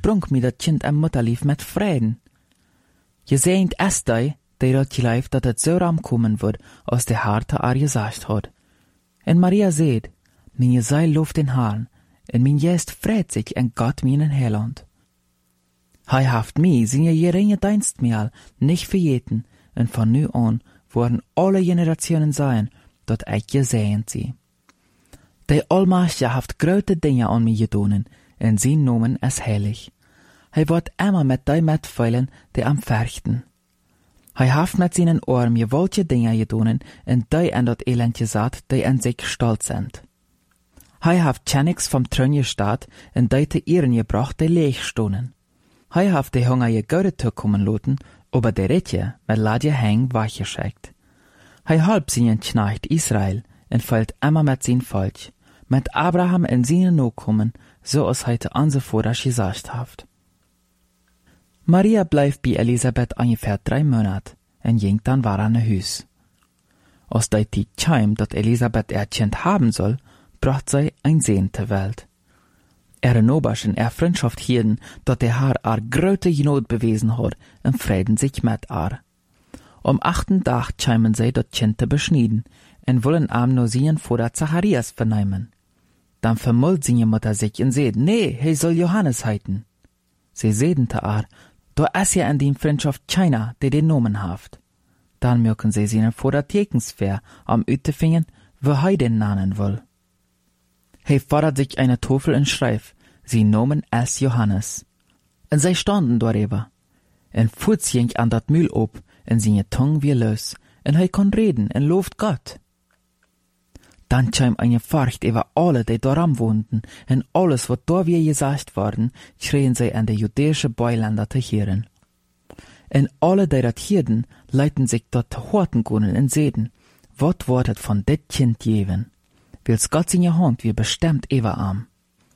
sprung mir dat kind en Mutterlief met vreden. Je seent Estei, die dat geleef dat het zo ram komen wordt, als de harte haar gezegd had. En Maria zeid, mijn zeil looft in Herrn, en mijn geest vreet zich en Gott mijn Heiland. Hij haft mij zijn geringe dienst mij niet vergeten, en van nu aan worden alle generationen zijn, dat ik gezegend zie. De Almachtige haft grote dingen aan mij gedaan, en zijn nomen is heilig. Hij wordt immer met die metvuilen die am verchten. Hij haft met zijn arm gewaltige dingen gedaan, en die en dat elend gezet, die in zich stolz zijn. Hij haft tjeniks vom Thron gestaat, en die te Ehren gebracht, die leeg stonden. Hij haft de Hunger je Goude toekomen laten, aber de Ritje met ladje heng weggeschickt. Hij halb zijn Knecht Israel, en fällt immer met zijn Volk, met Abraham en zijn Nachkommen, so als hij te onze Vaders gesagt haft. Maria blijft bij Elisabeth ungefähr 3 Monate, en ging dan weer naar huis. Als die tijd kwam dat Elisabeth ihr Kind haben soll, bracht zij een Sehn ter Welt. Nobers en Freundschaft hielden dat de haar grote genoot bewezen had en vreden zich met haar. Am 8. Dag kwamen zij dat Kind te beschneiden en willen am nur zijn Vater Zacharias vernehmen. Dan vermult zijn Mutter sich en zei, nee, hij zal Johannes heiten. Sie zeiden te haar, da is ja in die Freundschaft keiner, die den Namen haft. Dan merken sie zijn Vater tekensver am uit te vingen, wo hij den namen will. Hij fordert sich eine Tafel en schreef, zijn Namen is Johannes. En zij standen darüber. En Fuß ging an dat Mühl op, en zijn Tung wie los, en hij kon reden en looft Gott. Dan kwam eine Furcht über alle, die daran wohnten, en alles, wat daar weer gesagt worden, schreien zij an de judäische Beiländer te hören. En alle, die dat hierden, leiten sich dort te horten kunnen en zeiden, wat wordt het van dit kind geven? Wils Gott in je hand wie bestemmt über am.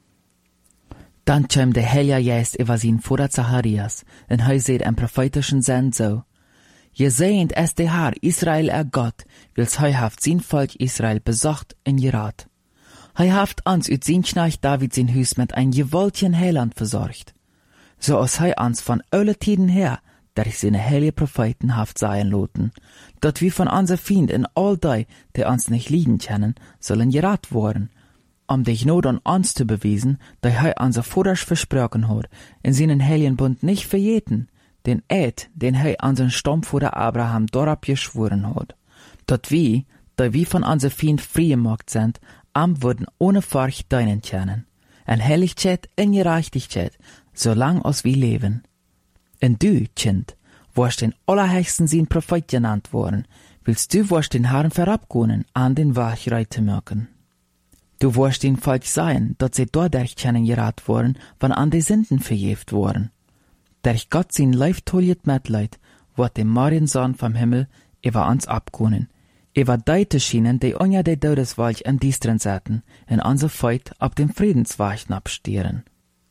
Dan kwam de Heilige Geist über zijn Vater Zacharias, en hij zei een prophetischen Sinn so, Je sehend es de Herr Israel Gott, wils hij haft zijn Volk Israel besocht en gerat. Hij haft ons uit zijn Knecht David zijn huis met een gewaltigen Heiland verzorgt. Zoals hij ons van alle tijden her, durch seine heilige Propheten haft sagen laten, dat wir von onze Feind en all die, die ons nicht lieben kennen, sollen gerat worden, de Gnade an ons te beweisen, dat hij onze Vaders versprochen hat, in seinen heiligen Bund nicht vergeten, den Eid, den hij an zijn Stammvater Abraham dorab geschworen hat, dat wir, da wir von onze Feind freigemacht sind, am würden ohne Furcht deinen kennen, en Heiligkeit en Gerechtigkeit, solang als wir leben. En du, Kind, warst den Allerhöchsten sein Prophet genannt worden, willst du warst den Herrn verabgehen, an den Wachreich zu merken. Du warst den Volk sein, dat sie dadurch kennengerat worden, wann an die Sünden verjeft worden. Durch Gott sein leiftolliet Mitleid, wird dem Mariensohn vom Himmel über uns abgehen, über die te schienen, die unter der Todeswalch in Diestren säten, in unser Feit ab dem Friedensweichen abstieren.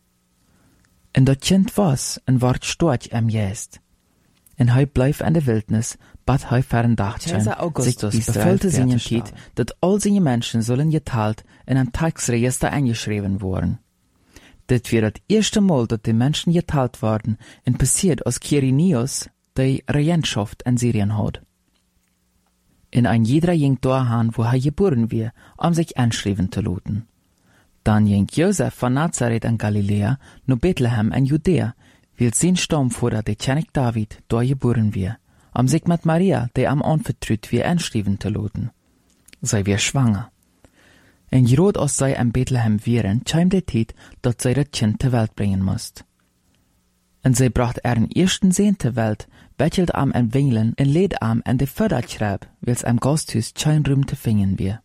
En dat Kind was en ward storch am Geist. En hij bleef in de Wildnis, bad hij verendacht zijn, sich bevulde zijn tijd, dat al zijn Menschen zullen geteilt in een Tagsregister eingeschrieben worden. Dit weer het eerste Mal, dat die Menschen geteilt worden, en passiert als Quirinius die Regentschaft in Syrien had. En ein jeder ging dahin, wo hij geboren weer, sich einschreiben te laten. Dan ging Josef van Nazareth in Galilea naar Bethlehem in Judäa, wil zijn Stammvater, de König David, daar geboren weer, sich met Maria, die am anvertraut weer einschreiben te laten. Zij weer schwanger. En groot als zij in Bethlehem wären, kwam de tijd dat zij dat kind ter Welt brengen moest. En zij bracht een eersten Sehn ter Welt, bettelt am en Wingelen en leed am en de Förderschreib, wils am Gasthuis kein Ruhm te vingen weer.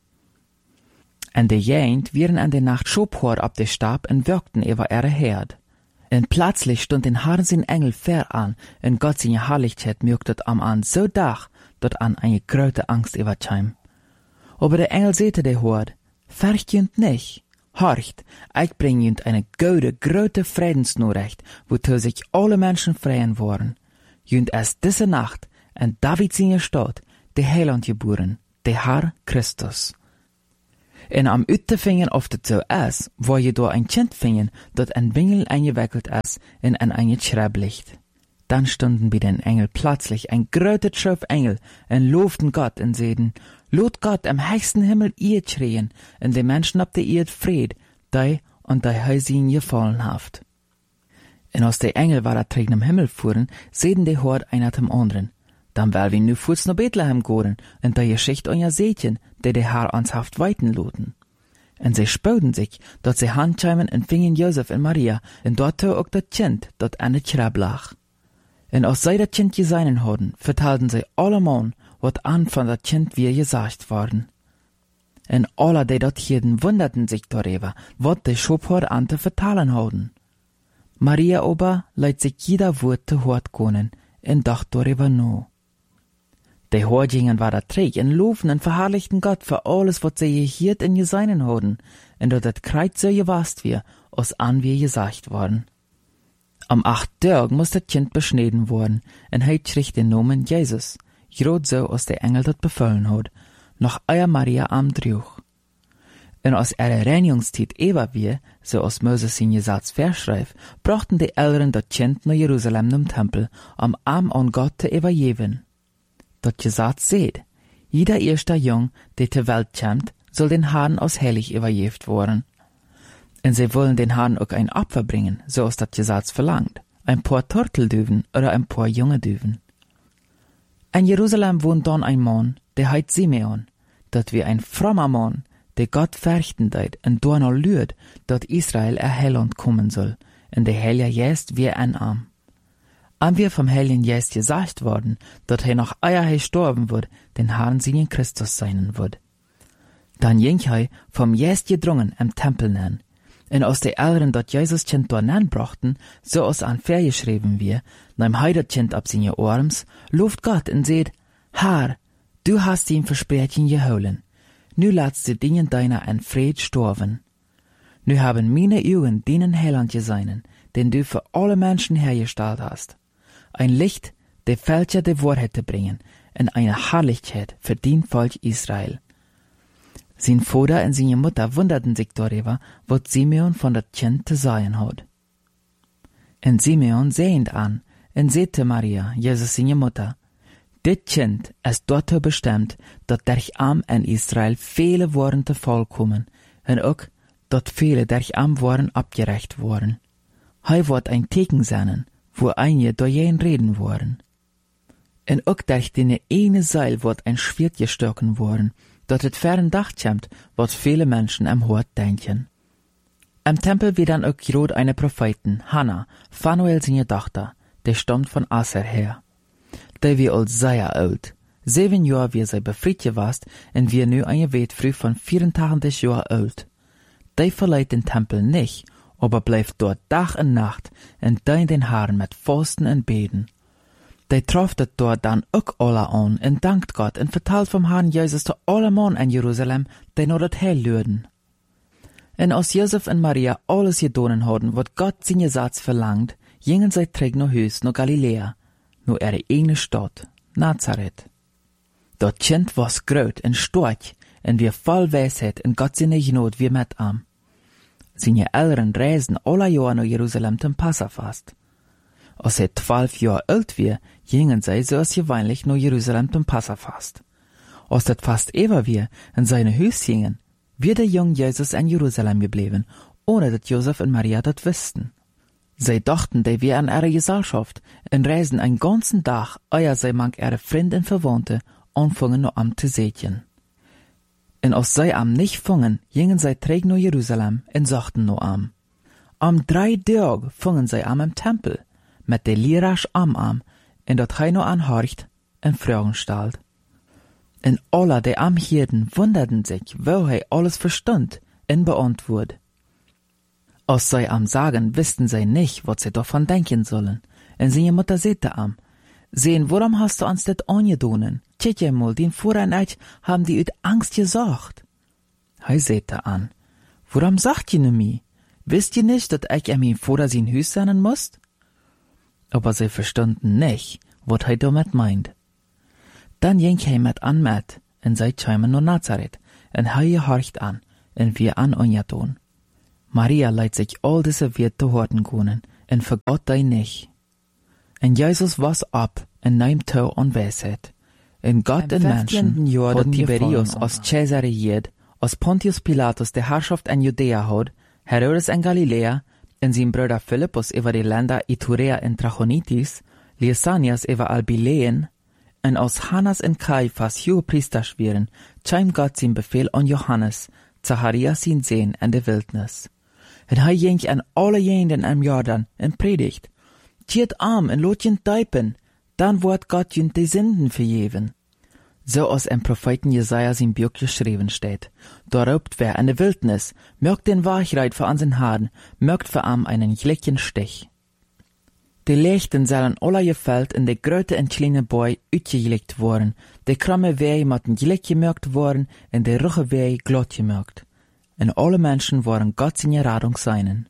En de Jent wieren an der Nacht schobhoor op de Stab en wirkten über ihre Herd. En plötzlich stund den Herrn sein Engel fair an, en Gott seine Herrlichkeit mögtet am an so dach, dat an eine große Angst überkam. Aber der Engel sehte de Hord, fürcht jünd nicht, horcht, ich bring jünd eine gute, große Friedensnachricht, wozu sich alle Menschen freuen wollen. Jünd es diese Nacht, en David seine Stadt, de Heiland geboren, de Herr Christus. En am uittefingen of het zo is, waar je door een kind vingen, dat een Bingel eingewickelt ist in ein Schreiblicht. Dann stunden bei den Engel plötzlich ein gröter Schöpf Engel und lobten Gott und seiden, lot Gott am höchsten Himmel ihr schreien, und die Menschen ab der Erde Fried, die und die Häusin gefallen haft. Und als die Engel war trägen im Himmel fuhren, seiden die Hort einer dem anderen. Dann will wir nu fuß nach Bethlehem gehen, und die Geschichte euer Sätchen, die Herr uns haft weiten loten. Und sie spöden sich, dass sie handscheimen und fingen Josef und Maria, und dort auch das Kind, dat an der Schreib lag. Und als sie das Kind gesehen hadden, vertelden sie allemal, wat an von das Kind wir gesagt worden. Und alle, die dort hielten, wunderten sich darüber, wat die Schöpfer an zu vertalen hadden. Maria aber leidt sich jeder Wort zu Hort können, und dacht darüber nach. Die Hortjingen waren träg und loben und verherrlichten Gott für alles, was sie gehört und gesehen hadden, und dat das Kreuz so gewast wir, als an wir gesagt worden. Am 8. Tag muss das Kind beschnitten worden, und heit kriegt den Namen Jesus, grad so, als der Engel dat befallen hat, noch euer Maria am Druch. Und als Reinigungszeit eber wir, so als Moses in Gesetz verschreibt, brachten die Eltern das Kind nach Jerusalem zum Tempel, am Arm an Gott zu übergeben. Das Gesetz seht, jeder erster Jung, der zur Welt kommt, soll den Herrn als heilig übergeben worden. Und sie wollen den Herrn auch ein Opfer bringen, so als das Gesetz verlangt. Ein paar Turteldüven oder ein paar junge Düven. In Jerusalem wohnt dann ein Mann, der heißt Simeon. Dat wie ein frommer Mann, der Gott fürchten deit und danach lürt, dat Israel Heiland kommen soll, und der Heilige Geist wie ein Arm. An wir vom Heiligen Geist gesagt worden, dat noch eier sterben wird, den Herrn seinen Christus sein wird. Dann ging vom Geist gedrungen im Tempel nennen. Und aus der Eltern dat Jesus Kind dort brachten, so aus an Fer geschrieben wir, nehm heidet Kind ab seine Arms, lobt Gott und seht, Herr, du hast ihm Versprechen geholen. Nu latst du dingen deiner en Fried storven. Nu haben meine Augen denen Heiland gesehen, den du für alle Menschen hergestellt hast. Ein Licht, der Fälscher der Wahrheit zu bringen, und eine Herrlichkeit für den Volk Israel. Sein Vater und seine Mutter wunderten sich darüber, was Simeon von das Kind zu sagen hat. Und Simeon sehend an, und sagte Maria, Jesus seine Mutter, dit Kind ist dazu bestimmt, dass durch am in Israel viele waren zu Fall kommen, und auch, dass viele durch am waren abgerecht worden. Hei wird ein Teken sein, wo einige durch jeden reden waren. Und auch durch den eine Seil wird ein Schwert gestochen worden, dat het fern Dach kommt, wat viele Menschen am Hort denken. Am Tempel wird dann auch grad eine Prophetin, Hannah, Phanuel seine Tochter, der stammt von Aser her. Die wie als sehr alt. 7 Jahre wie sie befreit gewast, und wir nu eine Weit früh von 84 Jahren alt. Die verleiht den Tempel nicht, aber bleibt dort Tag und Nacht, und dient den Herrn mit Fasten und Beten. Die trifft het dort dann auch alle an und dankt Gott und vertelt vom Herrn Jesus zu alle Mann in Jerusalem, die nur das Heil lürden. Und als Josef und Maria alles gedonen hadden, wat Gott sein Gesetz verlangt, gingen sie zurück nach Hus, nach Galiläa, nur ihre eigene Stadt, Nazareth. Das Kind war groß und stark, und wir voll Weisheit und Gott seine Gnade wie mit ihm. Seine Eltern reisten alle Jahre nach Jerusalem zum Passafast. Als er 12 Jahre alt war, gingen sie so als gewöhnlich nach Jerusalem zum Passafast. Als das Fast ever war in seine Haus gingen, wird der junge Jesus in Jerusalem geblieben, ohne dass Josef und Maria das wussten. Sie dachten, die wären ihre Gesellschaft und reisten einen ganzen Tag, ehe sie manch ihre Freunde und Verwandte anfangen noch am zu sehen. Und als sie am nicht fangen, gingen sie zurück nach Jerusalem und sagten noch am. Am 3 Tag fangen sie am im Tempel, mit der Lirasch am Arm, und dat hij noch anhorcht und Fragen stellt. Und alle, die am hielten, wunderten sich, wo hij alles verstand und beantwortet. Als sie am sagen, wussten sie nicht, was sie davon denken sollen. Und seine Mutter sagte am, sehen, warum hast du uns das angedonen? Tjet je mal, den Vorher und haben die uit Angst gesagt. Hij sagte an, warum sagt ihr ne mir? Wisst ihr nicht, dass ich mein Vater sein Haus sein muss? Aber sie verstanden nicht, was er damit meint. Dann ging er mit an und sie kamen nach Nazareth, und er horcht an, en wir an onjaton. Maria leidt sich all diese Wert te horten kunnen, en vergot die nicht. En Jesus was ab, en neemt toe aan wijsheid. En God en Menschen had Tiberius als Caesar regiert, als Pontius Pilatus de Herrschaft in Judäa had, Herodes in Galilea, en zijn broeder Philippus over die Länder Iturea en Trachonitis, Lysanias over Albileen, en als Hannas en Caiphas Hohepriesters wären, scheim Gott sein Befehl an Johannes, Zacharias sein Sehen in der Wildnis. En hij ging an alle jenden am Jordan en predigt. Tjiet arm en lot jen duipen, dan wordt Gott jen de Sünden vergeven. So als im Propheten Jesaja sein Buch geschrieben steht. Da roept wer in der Wildnis, mögt den Wachreit für unseren Haaren, mögt für am einen gleichen Stich. Die Lichten sollen alle gefällt in de grote en kleine Boi uitgelegt worden, de kramme Wege motten gelijk gemerkt worden en de rugge Wege glatt gemerkt. En alle Menschen waren Gott seine Radung seinen.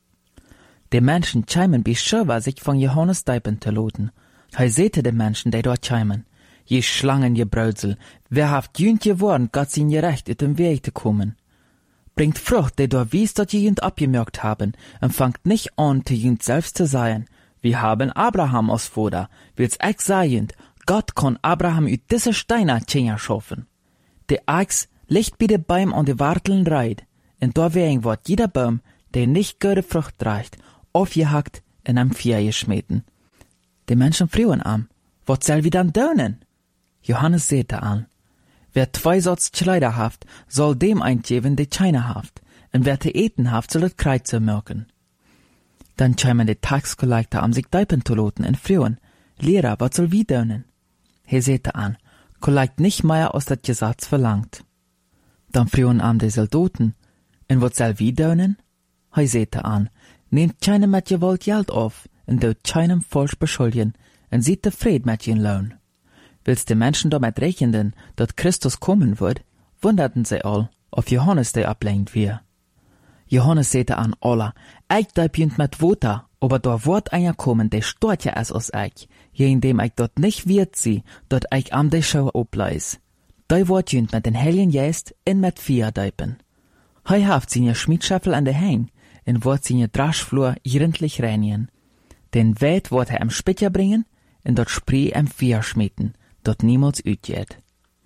Die Menschen scheimen bescheuert sich von Johannes Deipen zu loten. Hij sehte de Menschen, die dort scheimen. Je Schlangen, je Brödsel, wer haft jünt geworden, Gott sein Gerecht ut dem Weg zu kommen. Bringt Frucht, die dort wies, dat je jünt abgemerkt haben, und fangt nicht an, zu jünt selbst zu sein. Wir haben Abraham als Vater, will's eich sagen, Gott kann Abraham ut diese Steine Tjener schaffen. De Eich liegt bei de Baum an de Warteln reit, und da wegen wird jeder Baum, der nicht gute Frucht trägt, aufgehackt und am Feuer geschmeten. Die Menschen fragen am, wat soll wir dann tun? Johannes sagte an, wer 2 Sorts Kleider haft, soll dem eingeben, die Scheine haft, und wer te eten haft, soll het Kreuze merken. Dann scheimen die Taxkollektor am sich deipen zu loten und fragen, Lehrer, wat soll wir tun? Er sagte an, kollekt nicht mehr aus dat Gesetz verlangt. Dann fragen am die Soldaten, und wat soll wir tun? Er sagte an, nehmt keine mit Gewalt Geld auf, und dort keinem falsch beschuldigen, und seid zufrieden mit ihren Lohn. Willst die Menschen damit rechnen, dass Christus kommen wird, wunderten sie all, ob Johannes der ablehnt wir. Johannes sagte an alle, ich deibjünt mit Wota, aber da wird einer kommen, der stört ja es aus ich, je indem ich dort nicht wird sie, dort ich am der Schau obleis. Da wird jünt mit den Helien Geist in mit Vier deipen. Hei haft seine Schmiedschäffel an der Heng, und wird seine Draschflur gründlich reinigen. Den Welt wird am Spitzer bringen, und dort Spree am Vier schmieden, dort niemals utgeht.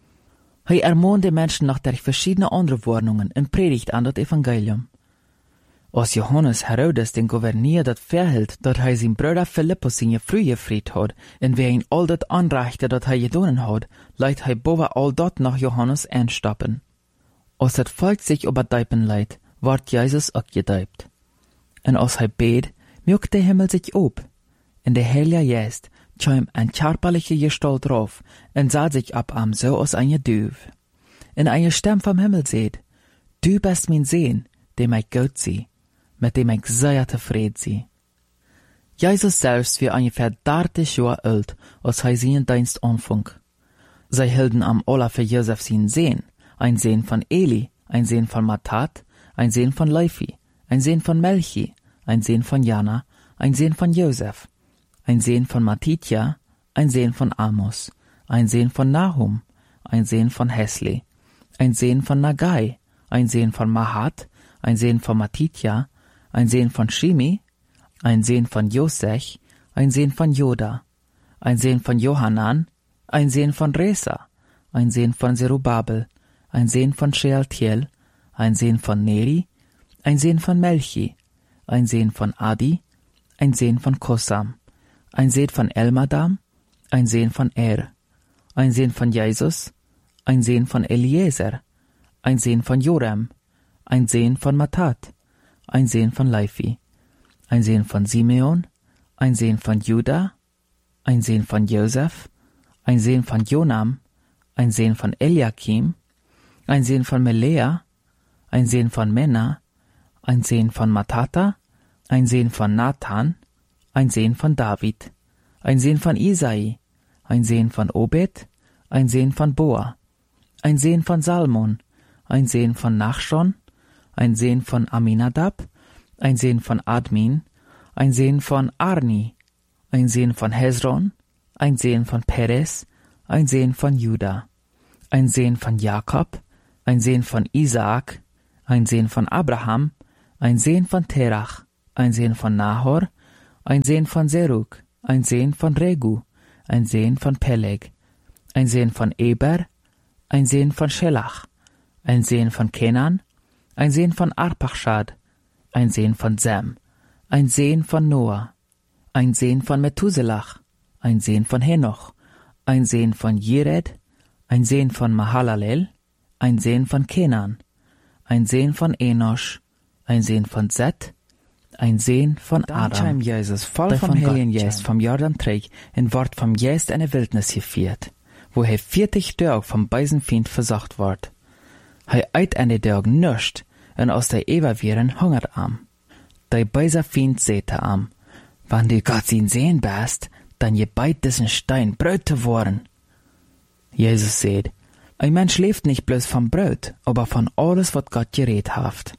Hei ermahnt die Menschen nach der verschiedenen anderen Warnungen und predigt an das Evangelium. Als Johannes Herodes den Gouverneur dat verhält, dat hij zijn Bruder Philippus seine Früh gefried hat, und wer ihn all dat anreichte, dat hij gedonen hat, leidt hij boven all dat nach Johannes einstappen. Als het Volk sich überdeipen leidt, ward Jesus auch gedeipt. Und als hij bet, mögt der Himmel sich ob, und der Heilige Geist kam ein körperliche Gestalt drauf, und sah sich ab am so aus einer Düv. Und eine Stimme vom Himmel seht, du bist mein Sehn, dem ich gut sie, mit dem ich sehr zufrieden sie. Jesus selbst war ungefähr 30 Jahre alt, als er seinen Dienst anfing. Sie hielten am aller für Josef seinen Sehn, ein Sehn von Eli, ein Sehn von Matat, ein Sehn von Levi, ein Sehn von Melchi, ein Sehn von Jana, ein Sehn von Josef, ein Sehn von Matitja, ein Sehn von Amos, ein Sehn von Nahum, ein Sehn von Hesli, ein Sehn von Nagai, ein Sehn von Mahat, ein Sehn von Matitja, ein Sehn von Shimi, ein Sehn von Josech, ein Sehn von Joda, ein Sehn von Johanan, ein Sehn von Resa, ein Sehn von Zerubabel, ein Sehn von Shealtiel, ein Sehn von Neri, ein Sehn von Melchi, ein Sehn von Adi, ein Sehn von Kosam, ein Sehn von Elmadam, ein Sehn von ein Sehn von Jesus, ein Sehn von Eliezer, ein Sehn von Joram, ein Sehn von Matat, ein Sehn von Leifi, ein Sehn von Simeon, ein Sehn von Juda, ein Sehn von Josef, ein Sehn von Jonam, ein Sehn von Eliakim, ein Sehn von Melea, ein Sehn von Mena, ein Sehn von Matata, ein Sehn von Nathan, ein Sehn von David, ein Sehn von Isai, ein Sehn von Obed, ein Sehn von Boa, ein Sehn von Salmon, ein Sehn von Nachschon, ein Sehn von Aminadab, ein Sehn von Admin, ein Sehn von Arni, ein Sehn von Hezron, ein Sehn von Perez, ein Sehn von Juda, ein Sehn von Jakob, ein Sehn von Isaak, ein Seen von Abraham, ein Seen von Terach, ein Seen von Nahor, ein Seen von Serug, ein Seen von Regu, ein Seen von Peleg, ein Seen von Eber, ein Seen von Schelach, ein Seen von Kenan, ein Seen von Arpachshad, ein Seen von Sem, ein Seen von Noah, ein Seen von Methuselach, ein Seen von Henoch, ein Seen von Jered, ein Seen von Mahalalel, ein Seen von Kenan, ein Seen von Enosch, ein Seen von Set, ein Seen von Adam. Dan kwam Jezus vol van Heiligen Geest vom Jordan terug en wordt vom Geest in de wildnis gevierd, wo hij 40 dagen vom bösen Feind versucht wordt. Hij eet an de dag nischt en als de eeuwigen hungert am. De böse Feind zette am, wann du Gott ihn sehen bist, dann je beit diesen Stein Brot te worden. Jesus sagt, ein Mensch lebt nicht bloß vom Brot, aber von alles, was Gott geredet hat.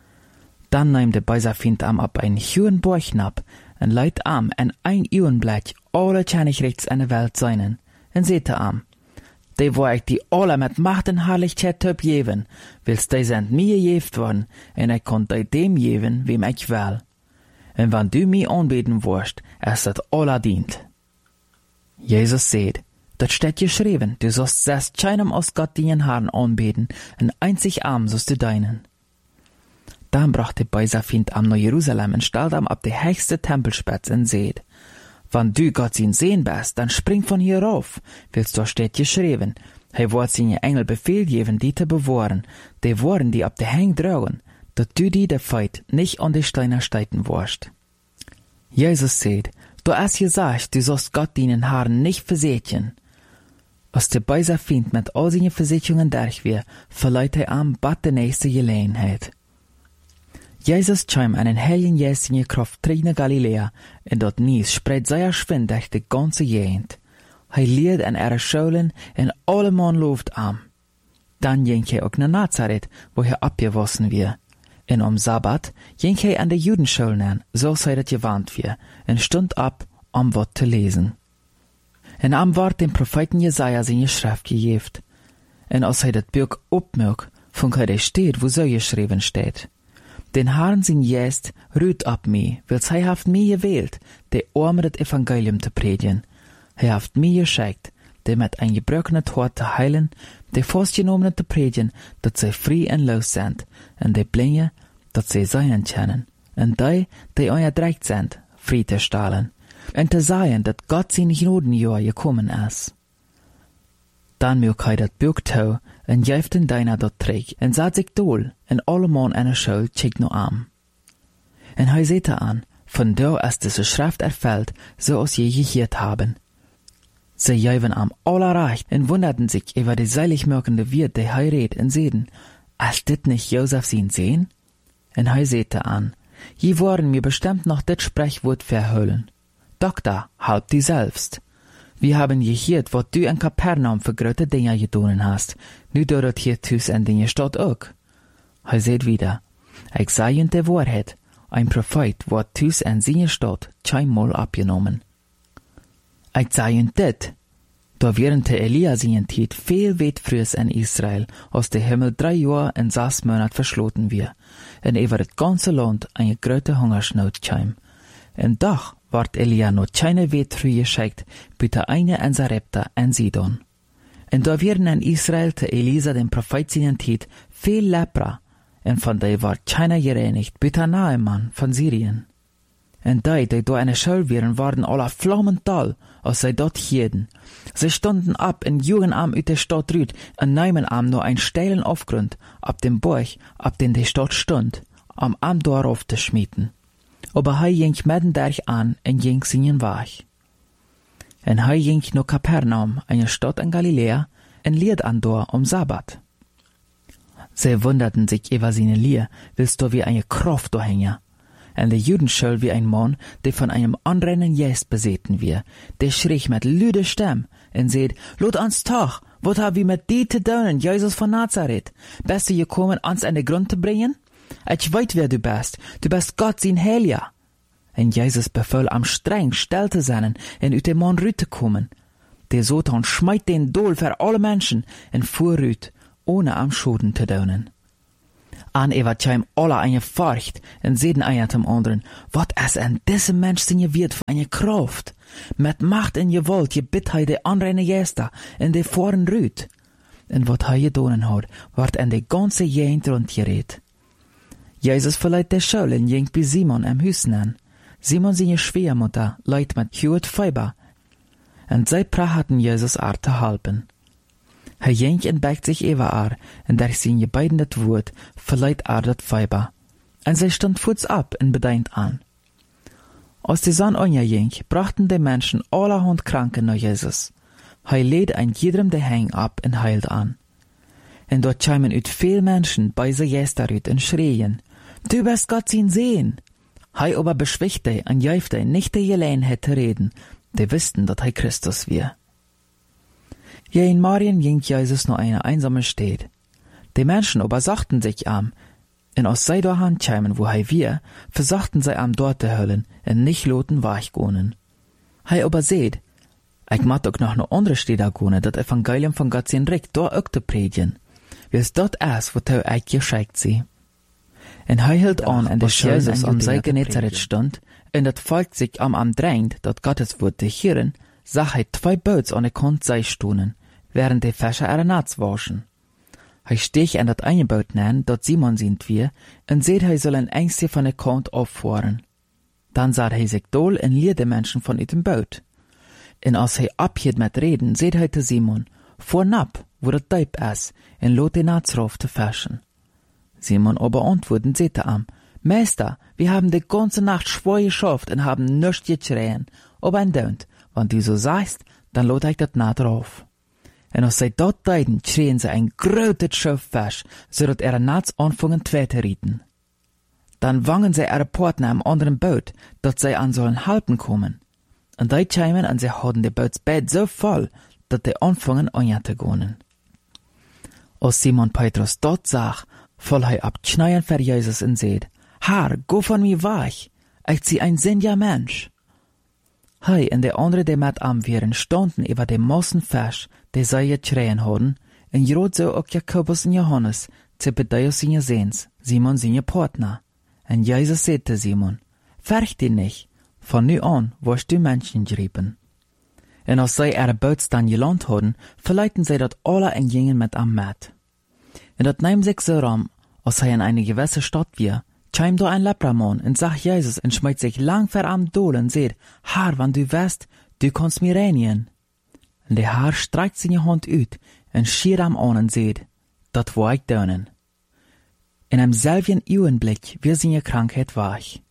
Dann nahm der böse Feind am ab einen hohen Bauchnab und leit am en ein Uwenblatt alle Königreichs in der Welt seinen, und sagte am, die wo ich die alle mit Macht und Herrlichkeit töp geben, willst die sind mir gegeben worden, und ich konnte dem geben, wem ich will. Und wenn du mir anbeten wirst, ist das alle dient. Jesus sagt, das steht geschrieben, du sollst selbst keinem aus Gott deinen Herrn anbeten, und einzig arm sollst du deinen. Dann brachte böse Feind am nach Jerusalem und stellte am ab der höchste Tempelspitze und sagt, wenn du Gott ihn sehen bist, dann spring von hier rauf, willst du steht geschrieben, er wird seine Engel Befehl geben, die zu bewahren, die Worten, die ab der Hang tragen, dass du die der Feit nicht an die Steine steiten wirst. Jesus sagt, du hast gesagt, du sollst Gott deinen Herrn nicht versätchen. Als der böse Feind mit all seinen Versicherungen durch wir, verleiht er am bat der nächste Gelegenheit. Jesus kam an den Heiligen Geist in die Kraft terug nach Galiläa, und dort Nies spreit sehr schwind durch die ganze Gegend. Er leert an ihre Schulen, und alle Mann lobt am. Dann ging er auch nach Nazareth, wo er abgewassen wird. Und am Sabbat ging er an die Judenschulen an, so sei das gewarnt wird, und stund ab, um Wort zu lesen. Und am Wort dem Propheten Jesaja seine Schrift gegeben. Und als er das Buch abmerkt, von er steht, wo so geschrieben steht. Den Herrn sein Geist ruht ab mir, weil er haft mir gewählt, der Arme das Evangelium zu predigen. Er haft mir geschickt, der mit ein gebrochenes Hort zu heilen, der Festgenommenen zu predigen, dass sie frei und los sind, und die Blinde, dass sie sehen können, und die unterdrückt sind, frei zu stellen, und zu sagen, dass Gott sein Gnadenjahr gekommen ist. Dann mög er das Buch tau, und jäft den Deiner dort träg, und sah sich dohl, und alle Mann in der Schule check no am. Und er sehte an, von da ist diese Schrift erfüllt, so als je gehört haben. Sie jäven am aller recht, und wunderten sich über die seilig merkende Wirt, die er redet, und sehten, als dit nicht Josef sein sehen? Und er sehte an, je worden mir bestimmt noch dit Sprechwort verhüllen. Doktor, halb die selbst. Wir haben gehört, was du in Kapernaum für große Dinge getan hast. Nu dort hier tus in deine Stadt auch. Er sagt wieder, ich sage ihnen die Wahrheit, ein Prophet wird tus in seine Stadt keinmal abgenommen. Ich sage ihnen dit, da während der Elia seinen Zeit viel weit früher in Israel, als der Himmel 3 Jahre in 6 Monaten verschlossen wird, und über das ganze Land eine große Hungersnot kam. Und doch ward Elia noch keine weit früh geschickt, bitte eine in Sarepta in Sidon. Und da werden in Israel te Elisa den Prophet seinen Zeit viel Lepra, und von der ward keiner gereinigt, bitte Naaman von Syrien. Und die da in der Schule waren, waren alle flammendal, als sie dort hielten. Sie stunden ab in Jugendarm uit der Stadt rüt, und nahmen am nur einen steilen Aufgrund, ab dem Burg, ab den die Stadt stund, am Arm darauf zu schmieden. Aber er ging mitten durch an und ging seinen Weg. Und er ging nach Kapernaum, eine Stadt in Galiläa, und lied an dort Sabbat. Sie wunderten sich über seine Lier, willst du wie eine Kraft da hängen. Und der Judenschul wie ein Mann, der von einem anderen Geist besessen wird, der schrie mit lüder Stimme und sagt, Lot ans Tag, was hab wir mit dir zu tun, Jesus von Nazareth? Bist du gekommen, uns an den Grund zu bringen? Ich weiß, wer du bist Gott sein Heiliger. Und Jesus befahl am streng still zu sein und ut dem Mann rüt zu kommen. Der Satan schmeit den Dol für alle Menschen und fuhr rüt, ohne am Schoden zu tun. An eva tjaim alla eine Furcht en seden ein dem anderen, wat es en diese Mensch sinje wird für eine Kraft. Met Macht en Gewalt je bid hij de anreine Gäste en de voren ruut. En wat hij gedonen had, wordt en de ganze Gegend rondgereed. Jezus verleiht de Schule en ging bij Simon am Husen an. Simon seine Schwiegermutter leidt met Hewitt Feiber. En zij praten Jezus ar te helpen. Hij ging en bekt zich even ar, en daar zijn je beiden het woord, verleiht ar dat Feiber. En zij stond voets op en bedient aan. Als die Sonne onderging, brachten die Menschen allerhand Kranken naar Jezus. Hij leed een jedem de hang ab en heilt an. En dort scheimen uit veel Menschen bei se Gäste uit en schreien, Du bist Gott sein Sehen. Hij aber beschwichtigte en jäufte nicht de Jelein hätte reden, die wussten, dat hij Christus wir. Ja, in Marien ging Jesus nur eine einsame Stadt. Die Menschen aber sagten sich am, en aus sei der Hand scheimen, wo hij wir, versachten sei am dort de Höllen, en nicht loten weichgonen. Hij aber seht, ich mag ook noch eine andere Städte gehen, das Evangelium von Gott sein Recht da auch zu predigen. Wie es dort ist, wo er euch geschickt sie. En hij hield an en de Jesus am sei Genezareth stond, en dat Volk sich am drängt, dat Gottes Wort te hören, sah hij 2 Boots an de Kant sei stonen, während de Fischer ihre Nats waschen. Hij stich en dat eine Boot nennen, dat Simon sind wir, en seht hij soll ein Ängstje von de Kant auffahren. Dann sah hij sich dol en leerde Menschen von item Boot. En als hij abhielt met reden, seht hij te Simon, vornab, wo dat Deib is, en lot de Nats rauf te fischen. Simon aber antworten sehte am, Meister, wir haben die ganze Nacht schwer geschafft und haben nichts geschrien, aber ein Dönt, wenn du so sagst, dann lot ich dat Naht drauf. Und als sie dort deiden, schrien sie ein großes Schiff Fisch, so dat ihre Nats anfangen zu rieten. Dann wangen sie ihre Partner am anderen Boot, dat sie an sollen halten kommen. Und die scheimen an sie hatten die Bootsbett so voll, dat die anfangen an zu gehen. Als Simon Petrus dort sah, voll hij ab Schneien für Jesus und seht, Herr, go von mir weg, ich zieh ein sündiger Mensch. Hij und die andere, die mit am wären, standen über dem Massen Fisch, die sie geschrien hatten, und jrot so auch Jakobus und Johannes, Zebedeus seine Sehns, Simon seine Partner. Und Jesus sagte Simon, fürcht dich nicht, von nu an wirst du Menschen gerieben. Und als sie ihre Boots dann gelandet hatten, verleiten sie dat alle und gingen mit am mit. Und dat nahm sich so ram, als er in eine gewisse Stadt wir, scheim da ein Lepramann und sagt Jesus und schmeißt sich lang ver am Dol und sagt, Herr, wenn du weißt, du kannst mir reinigen. Und der Herr streckt seine Hand ut und schier am an und sagt, dat war ich dönen. In einem selben Augenblick wird seine Krankheit weich.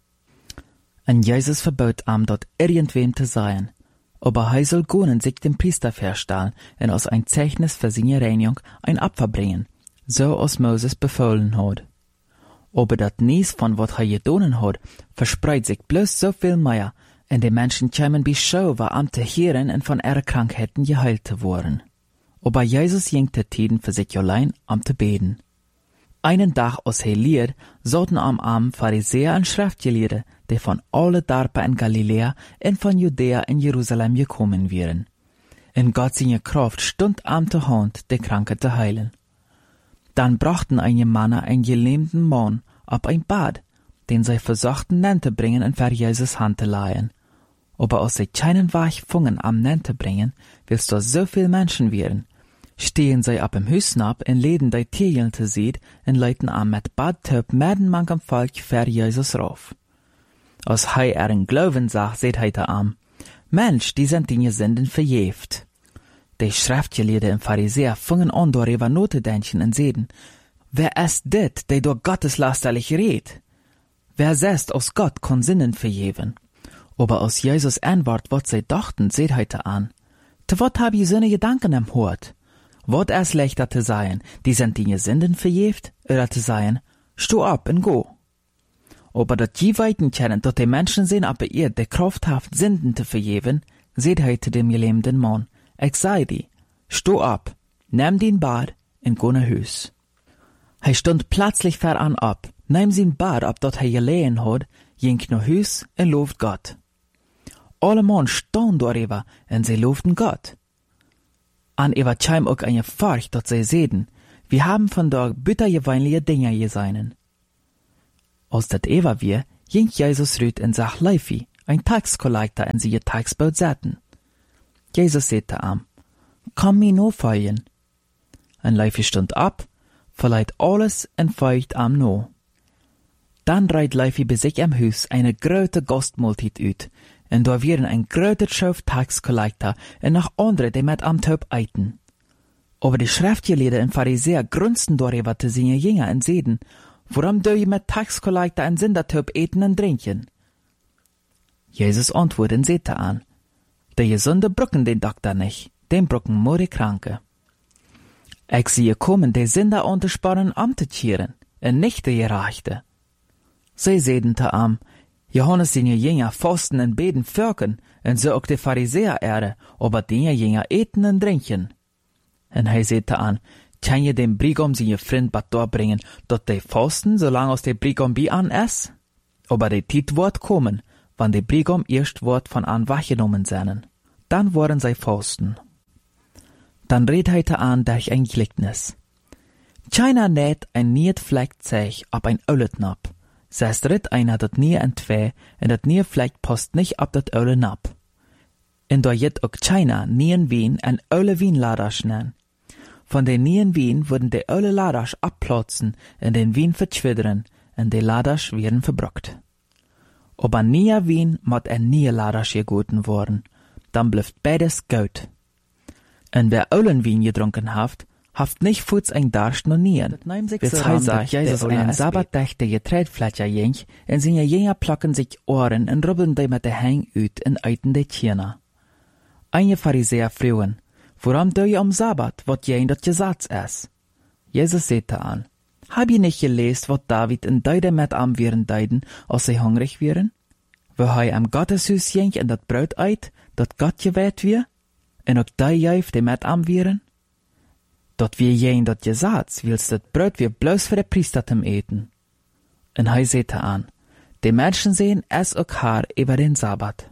Und Jesus verbot ihm, dort irgendwem zu sein, aber er soll gehen und sich dem Priester verstellen und als ein Zeichnis für seine Reinigung ein Opfer bringen, so als Moses befohlen hat. Aber dat nies von wat er gedonen hat, verspreit sich bloß so viel mehr, und die Menschen kämen bei Schau, war am te hören und von ihre Krankheiten geheilt zu worden. Aber Jesus ging te Tiden für sich allein am te beten. Einen Tag als er lied, sollten am Abend Pharisäer und Schriftgelehrte, die von alle Dorpen in Galiläa und von Judäa in Jerusalem gekommen wären. In Gott seine Kraft stund am te Hand, die Kranke zu heilen. Dann brachten einige Männer einen gelähmten Mann ab ein Bad, den sie versuchten Nente bringen und für Jesus Hand zu leihen. Aber als sie keinen Weg fungen am Nente bringen, willst du so viel Menschen wären, stehen sie ab im Hüssen ab und leden die Tierchen zu sehen und leiten am mit Badtöp meden manchem Volk für Jesus rauf. Als er ihren Glauben sah, seht er am, Mensch, die sind deine Sünden verjäft. Die Schriftgelehrten und Pharisäer fingen an, darüber nachzudenken und sehen, wer ist dit, der durch Gotteslasterlich redet? Wer sagt, aus Gott kann Sünden vergeben? Aber als Jesus antwortet, was sie dachten, seht er an, zu wat hab ich so ne Gedanken im Hort? Wat ist leichter zu sein, die sind deine Sünden verjäft, oder zu sein, steh ab und go? Aber dat die weiten kennen, dass die Menschen sehen, aber ihr der Kraft haft Sünden zu vergeben, seht zu dem gelähmten Mann, ich sei die, steh ab, nimm den Bad und go nach Hus. Er stund plötzlich voran ab, nahm sein Bad ab, dat er gelegen hat, ging nach Hus und lobt Gott. Alle Mann standen darüber und sie lobten Gott. An ihrer Scheim auch eine Furcht, dat sie sehen, Wir haben von da büttergewöhnliche Dinge gesehen. Als dat Eva wir, ging Jesus rüt in sach Leifi, ein Taxkollektor in sie ihr Taxboot setzen. Jesus sagte am, komm mir no folgen. En Leifi stund ab, verleiht alles en feucht am no. Dann reit Leifi bei sich am Haus eine große Gastmahlzeit ut, en da wären ein großer Schauf Taxkollektor en noch andere, die mit am Taub eiten. Aber die Schriftgelehrten und Pharisäer grunzten darüber zu seine Jünger und seiden, warum do je mit Taxkollektor en Sindertaub eten und trinken? Jesus antwortet und sagte an, die Gesunde brücken den Doktor nicht, den brücken nur die Kranke. Ich sehe kommen, die Sünder untersparen am zu kehren, und nicht die Gerechte. Sie seiden te am, Johannes seine Jünger fasten und beten fürken, und so auch die Pharisäer erde, aber die Jünger eten und trinken. Und er sagte an, kann je dem Brigam seine Freund bat bringen, dort die fasten, solange aus der Brigam bi an es? Aber die Tit wird kommen, wann die Brigam erst wird von an wachgenommen seien. Dann wollen sie fasten. Dann redet er an durch ein Gleichnis. Keiner näht ein Nietfleck Zeich ab ein Ölletnap. Sest ritt einer dat nie en zwei, en dat nie Fleck post nicht ab dat Ölle nap. In da jet ook keiner nien Wien en Ölle Wienladasch nen. Von den nien Wien wurden de Ölle Ladasch abplotzen, in den Wien verschwidderen, en de Ladasch werden verbrockt. Aber nie Wien mat en nie Ladasch gegoten worden, dann blüft beides gut. En wer Öllenwien gedrunken haft nicht futs ein Darsch no nien. Witz heißt, Jesus einen Sabbatdächte Getreidfletcher jench, en seine Jünger placken sich Ohren en rubbeln de mit de Hang ut en eiten de Tierna. Einige Pharisäer frühen, warum do je am Sabbat, wat jen dat Gesetz es? Jesus sagte an, hab je nicht gelesen, wat David in Deide mit am wären deiden, als sie hungrig wären? Wo hei am Gotteshus jench en dat Brot eit, dat Gott gewählt wir? En ook die jäuf, die mit am wären? Dat wir jen dat Gesetz, willst dat Brot wir bloß für de Priester zum eten. En hei sagte an, die Menschen sehen es ook haar über den Sabbat.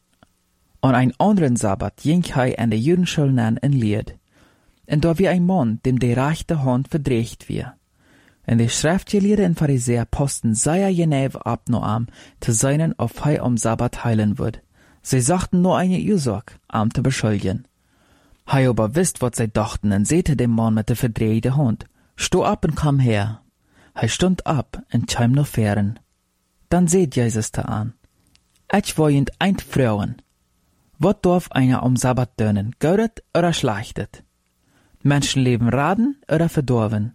An ein anderen Sabbat ging hei an de Judenschule nan en Lied. En da wie ein Mann, dem die rechte Hand verdreht wir. En die Schriftgelehrten und Pharisäer posten sehr genau ab no am, zu seinen auf hei am Sabbat heilen wird. Sie sagten nur eine Ursache, am zu beschuldigen. Hei aber wisst, wat sie dachten, und sehte dem Mann mit der verdrehte Hand. Sto ab und komm her. Hei stund ab und kam noch fern. Dann seht Jesus da an. Ich wollen ein Frauen. Wat darf einer am Sabbat dönen, göret oder schlechtet? Menschenleben raden oder verdorven?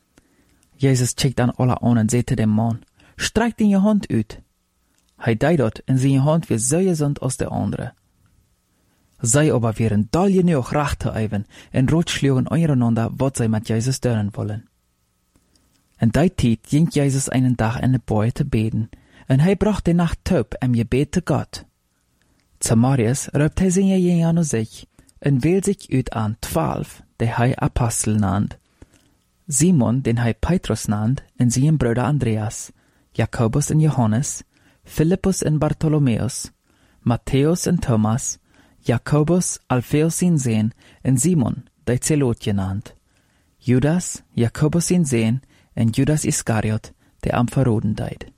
Jesus checkt an alle an und sehte dem Mann, streck in je Hand ut. Hei deit in seine Hand wie so gesund als der andere. Sei aber wären doll genug rechte Eiven en rotschlugen eureinander, wat sie mit Jesus dönen wollen. En die Zeit ging Jesus einen Tag in de Boy te beten, en hei bracht die Nacht taub im Gebet zu Gott. Zu Marius röpt hei seine Jünger no sich, en wählt sich ut an 12, die hei Apostel nannt. Simon, den hei Petrus nannt, en seinen Bruder Andreas, Jakobus en Johannes, Philippus en Bartholomäus, Matthäus en Thomas, Jakobus, Alpheus sin Sehn, en Simon, der Zelot genannt, Judas, Jakobus sin Sehn, en Judas Iskariot, der am Verroden deit.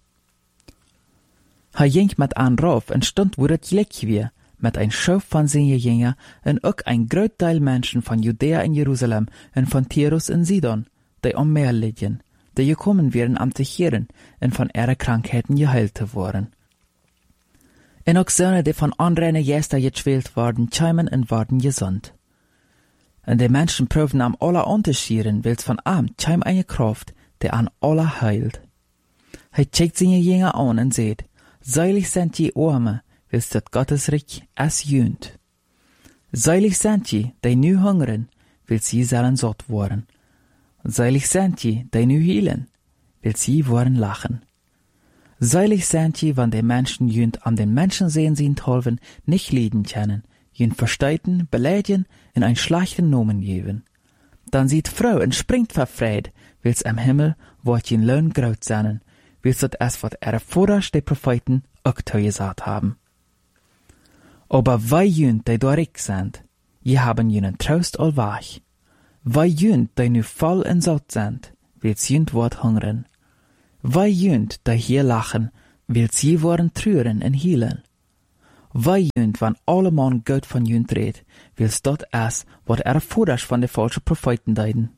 Hei ging mit an rauf en stund wo het gleich wir, mit ein Schuf von seine Jünger, en ook ein groot Teil Menschen von Judäa in Jerusalem en von Tyrus in Sidon, die am Meer liegen, die gekommen wären am zu hören en von ihre Krankheiten geheilt worden. En ook Söhne, die von anderen Gästen geschwält worden, kämen und worden gesund. En die Menschen prüfen am aller Unterschieden, wils von am käm eine Kraft, die an aller heilt. Hei checkt seine Jünger an und seht, seilig sind die Arme, wils dat Gottes Reich es jönt. Seilig sind die nu hungern, wils sie sollen satt worden. Seilig sind die nu hielen, wils sie worden lachen. Seilig sind die, wann die Menschen jönt an den Menschen sehen sie in Tolven nicht lieden können, jönt versteiten, beleidigen, in ein schlechten Nomen geben. Dann sieht Frau und springt verfreut, wils am Himmel wort jen Lohn graut seinen, wils dat es wat ihre Vorderst die Propheten auch gesagt haben. Aber wei jönt, die dorig sind, je haben jenen Trost allwach. Wij junt die nu voll en zot sind, wils junt wordt hungeren. Wij junt die hier lachen, wils je worden treuren en hielen. Wij junt van alle man goed van junt redt, wils dat is wat voeders van de falsche Propheten deiden.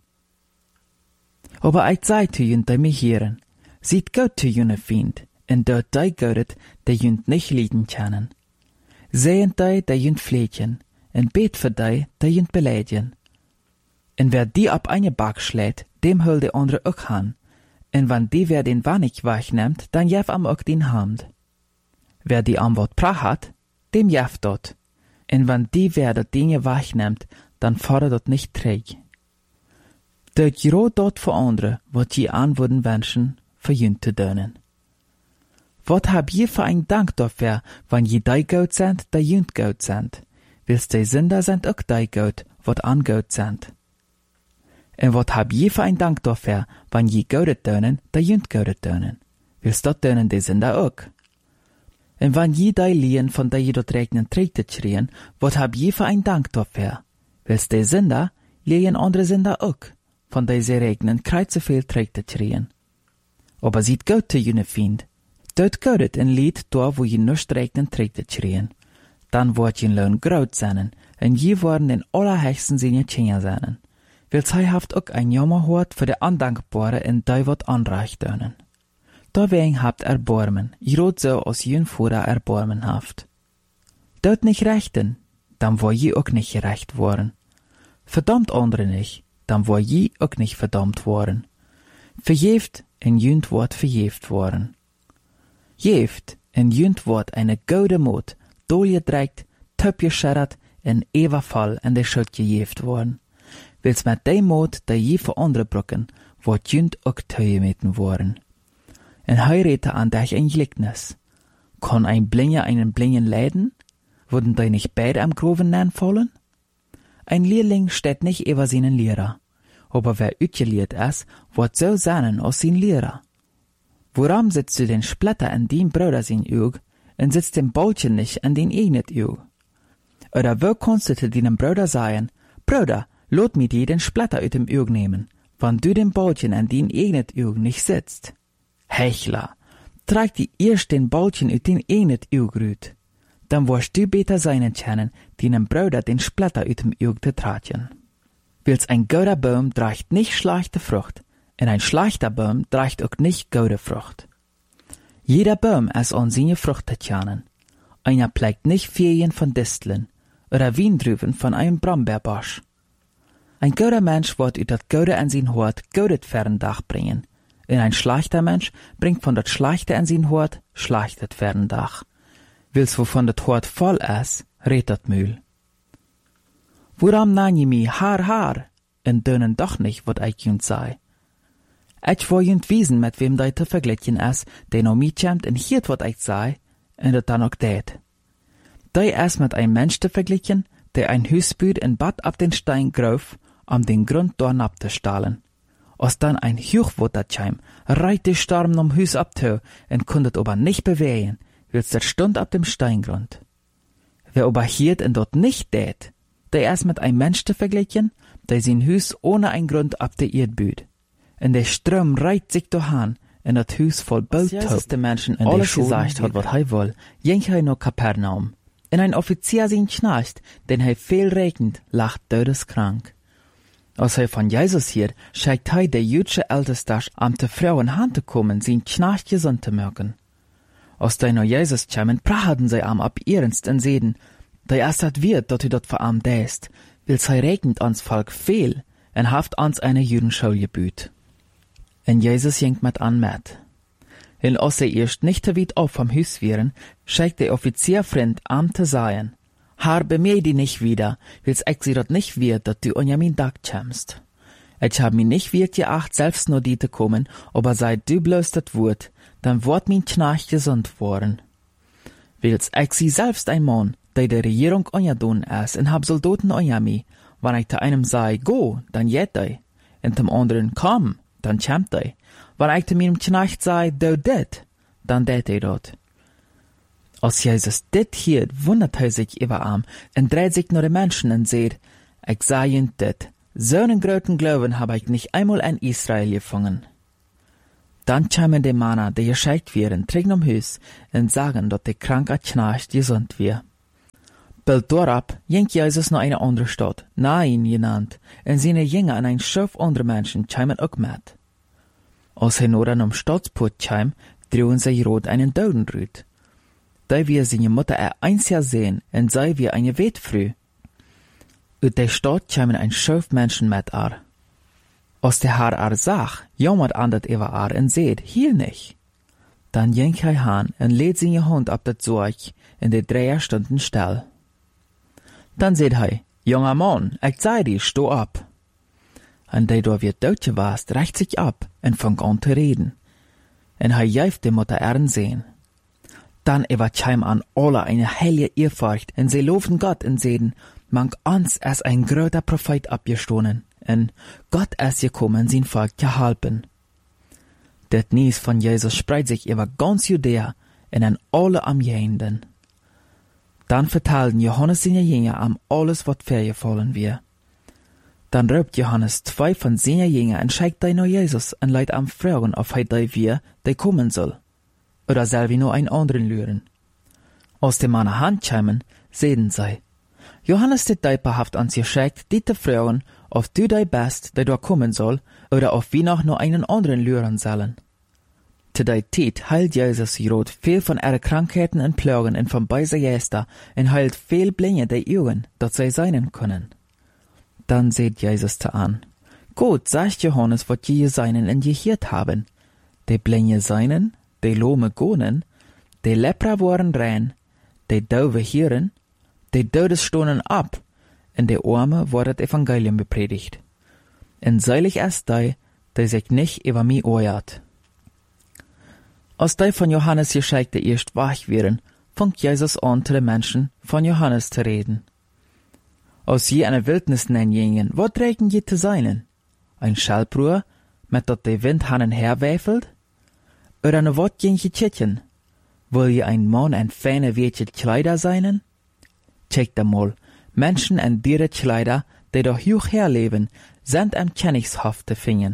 Aber ich sei zu junt die mich hören, sieht gut zu june Fiend, en dort die Gott, die junt nicht lieden können. Sehen die junt pflegen, en bet für die junt beleidigen. En wer die ab eine Back schlägt, dem hol de andere auch han. En wann die wer den Wannig wegnimmt, dann jef am auch den Hand. Wer die am Wort prach hat, dem jef dort. En wann die wer dat Dinge wegnimmt, dann fordert dort nicht träg. Dort groot dort für andere, wat je an würden wünschen, für jünt zu dönen. Wat hab je für ein Dank dafür, wann je die gut sind, die jünt gut sind? Willst die Sünder sind auch die gut, wat an gut sind. En wat hab je für ein Dank dafür, wann je Gaudet dönen, da jünt Gaudet dönen? Willst dat dönen die Sünder auch? En wann je die Lien von der je dort regnen trägt schrien, wat hab je für ein Dank dafür? Willst die Sünder, lehen andere Sünder auch, von der sie regnen kreuze viel trägt schrien. Aber sieht Gott zu jene Fiend. Dort Gaudet ein Lied da, wo je nicht regnen trägt schrien. Dann wordt je Lohn groot zijn, en je worden in allerhechsten Sinne tjener zijn. Wils hij haft ook ein jammer hoort voor de Andankbare en die wat anreich dönen. Daarbij habt Erbarmen, groot zo als jün Fuhrer Erbarmen haft. Dort nicht rechten, dann wo je ook nicht gerecht worden. Verdammt andere nicht, dann wo je ook nicht verdammt worden. Verjeft en jünt wordt verjeft worden. Jeft en jünt wordt eine gode Mut, doorgedrekt, tupgescharret en evenval en de schuld gejeft worden. Wils met die moed die je voor andere brokken, wordt junt ook tegemeten worden. En hij redde aan dich een gelijkenis. Kon ein Blinger einen Blingen leiden? Wurden die nicht beide am Groven neervallen? Ein Lehrling steht nicht über seinen Lehrer, aber wer utgeleerd ist, wird so sein als sein Lehrer. Warum sitzt du den Splitter in dein Bruder sein Auge und sitzt den Bolchen nicht in den eigenen Auge? Oder wo kannst du zu deinem Bruder sagen, Bruder, lot mir die den Splitter uit dem Auge nehmen, wann du den Bolchen in den eigenen Auge nicht sitzt? Hechler, trag die erst den Bolchen uit den eigenen Auge rüt. Dann wirst du besser sein können, deinem Bruder den Splitter uit dem Auge zu tragen. Wils ein guter Baum trägt nicht schlechte Frucht, und ein schlechter Baum trägt auch nicht gute Frucht. Jeder Baum ist an seine Frucht zu kennen. Einer pflegt nicht Ferien von Disteln oder Wiendrüben von einem Brombeerbusch. Ein guter Mensch wird uit dat Gute in sein Hort Gutes Ferdendach bringen, und ein schlechter Mensch bringt von dat Schlechte in sein Hort Schlechtet Ferdendach. Wils wovon dat Hort voll ist, redt dat Mühl. Warum nann je mi haar, en dönen doch nicht, wat ich junt sei? Ich will junt wiesen, mit wem dei te vergleichen is, der no mi kämt en hiert wat ich sei, en dat dann auch det. Dei is mit ein Mensch te vergleichen, der ein Hüs büht en Bad ab den Stein grauf, um den Grund dorn abzustahlen. Als dann ein Huchwutter käm, reit die Storm um Hüs abtö, en kundet aber nicht bewegen, wils der stund ab dem Steingrund. Wer aber hiert en dort nicht det, der ist mit einem Mensch zu vergleichen, der sein Hüs ohne ein Grund ab der Erd büht. Und der Strom reiht sich dahin, in das Hüs voll Bölt der Menschen in alles gesagt hat, was er will, jench er noch Kapernaum. In ein Offizier sein schnarcht, denn er viel regnet, lacht todeskrank. Als er von Jesus hiert, scheint er der jüdische Älteste am der Frau in Hand zu kommen, sein Schnarcht gesund zu merken. Als der noch Jesus kämen, prachten sie am ab ihrens und seden, der erst hat wird, dat du dort verarmt däst, will sei regnet ans Volk viel, en haft ans eine Jüdenschule gebüht. En Jesus jenkt mit an met. In als er erst nicht te weit auf vom Hüs wären, scheigt der Offizierfreund am te sagen, Haar bemeh die nicht wieder, wils ich sie dort nicht wird, dat du unja min Dag kämst. Ich hab mi nicht wird geacht, selbst nur die te kommen, aber seit du bloß dat Wort, dann wort min Knarch gesund worden. Wils ich sie selbst ein Mann, der Regierung onja doen is, en hab Soldaten onja mi, wann ich te einem sei, go, dann jet ei, en dem anderen, komm, dann kämmt ei, wann ich te meinem Knecht sei, do dit, dann det ei dort. Als Jesus dit hiert, wundert er sich über am, en dreht sich nur de Menschen en seht, ich sei jünt dit, so'n großen Glauben hab ich nicht einmal an Israel gefangen. Dann kamen die Männer, die gescheit wären, zurück am Haus und sagen, dass die Krankheit knascht gesund wir. Bald darauf ging Jesus nach einer anderen Stadt, Nain genannt, und seine Jünger und ein Schaf andere Menschen kamen auch mit. Als er nur an am Stadsport kam, drohen sie rot einen Daudenrüt. Da wir seine Mutter eins Jahr sehen, und sei wir eine Wetfrüh. Uit der Stadt kamen ein Schaf Menschen mit ar. Als der Herr sah, jammert andet über ar und seht, hier nicht. Dann ging er han und lädt seine Hand ab das Zeug in die 3 Stunden still. Dann seht er, junger Mann, ich sei dir, steh ab. Und der da wird Deutsche warst, reicht sich ab und fängt an zu reden. Und er jäuft die Mutter sehen. Dann überkam an alle eine heilige Ehrfurcht und sie loben Gott und sehen, man uns als ein großer Prophet abgestohlen und Gott ist gekommen, sein Volk zu helfen. Das Nies von Jesus spreit sich über ganz Judäa und an alle Umgehenden. Dann vertelten Johannes seine Jünger alles, was vorgefallen wir. Dann ruft Johannes 2 von seinen Jüngern und schickt nach Jesus und leitet am fragen, ob er der kommen soll. Oder soll wir nur einen anderen lüren? Als die Männer heimkamen, sehen sie, Johannes der Täufer hat uns geschickt, die zu fragen, ob du der bist, der da kommen soll, oder ob wir noch nur einen anderen lüren sollen. Zu der Zeit heilt Jesus Rot viel von ihren Krankheiten und Plagen und von bösen Geister und heilt viel Blinde die Augen, dass sie sehen können. Dann seht Jesus zu an. Gut, sagt Johannes, was je seinen und gehört haben. Die Blinde seinen, die Lahme gonen, die Lepra waren rein, die Dove hören, die Todes stonden ab, und die Arme wurde das Evangelium bepredigt. Und seilig ist die sich nicht über mich ärgert. Als die von Johannes Geschichte erst wach wären, fängt Jesus an, zu den Menschen von Johannes zu reden. Als je eine Wildnis nennen, was regen je zu seinen? Ein Schallbruhr, mit dat der Wind han und her wäfelt? Oder eine wat ging je tschitchen? Will je ein Mann ein feine weetje Kleider seinen? Checkt einmal, Menschen und Tiere Kleider, die doch hoch herleben, sind am Königshof zu finden.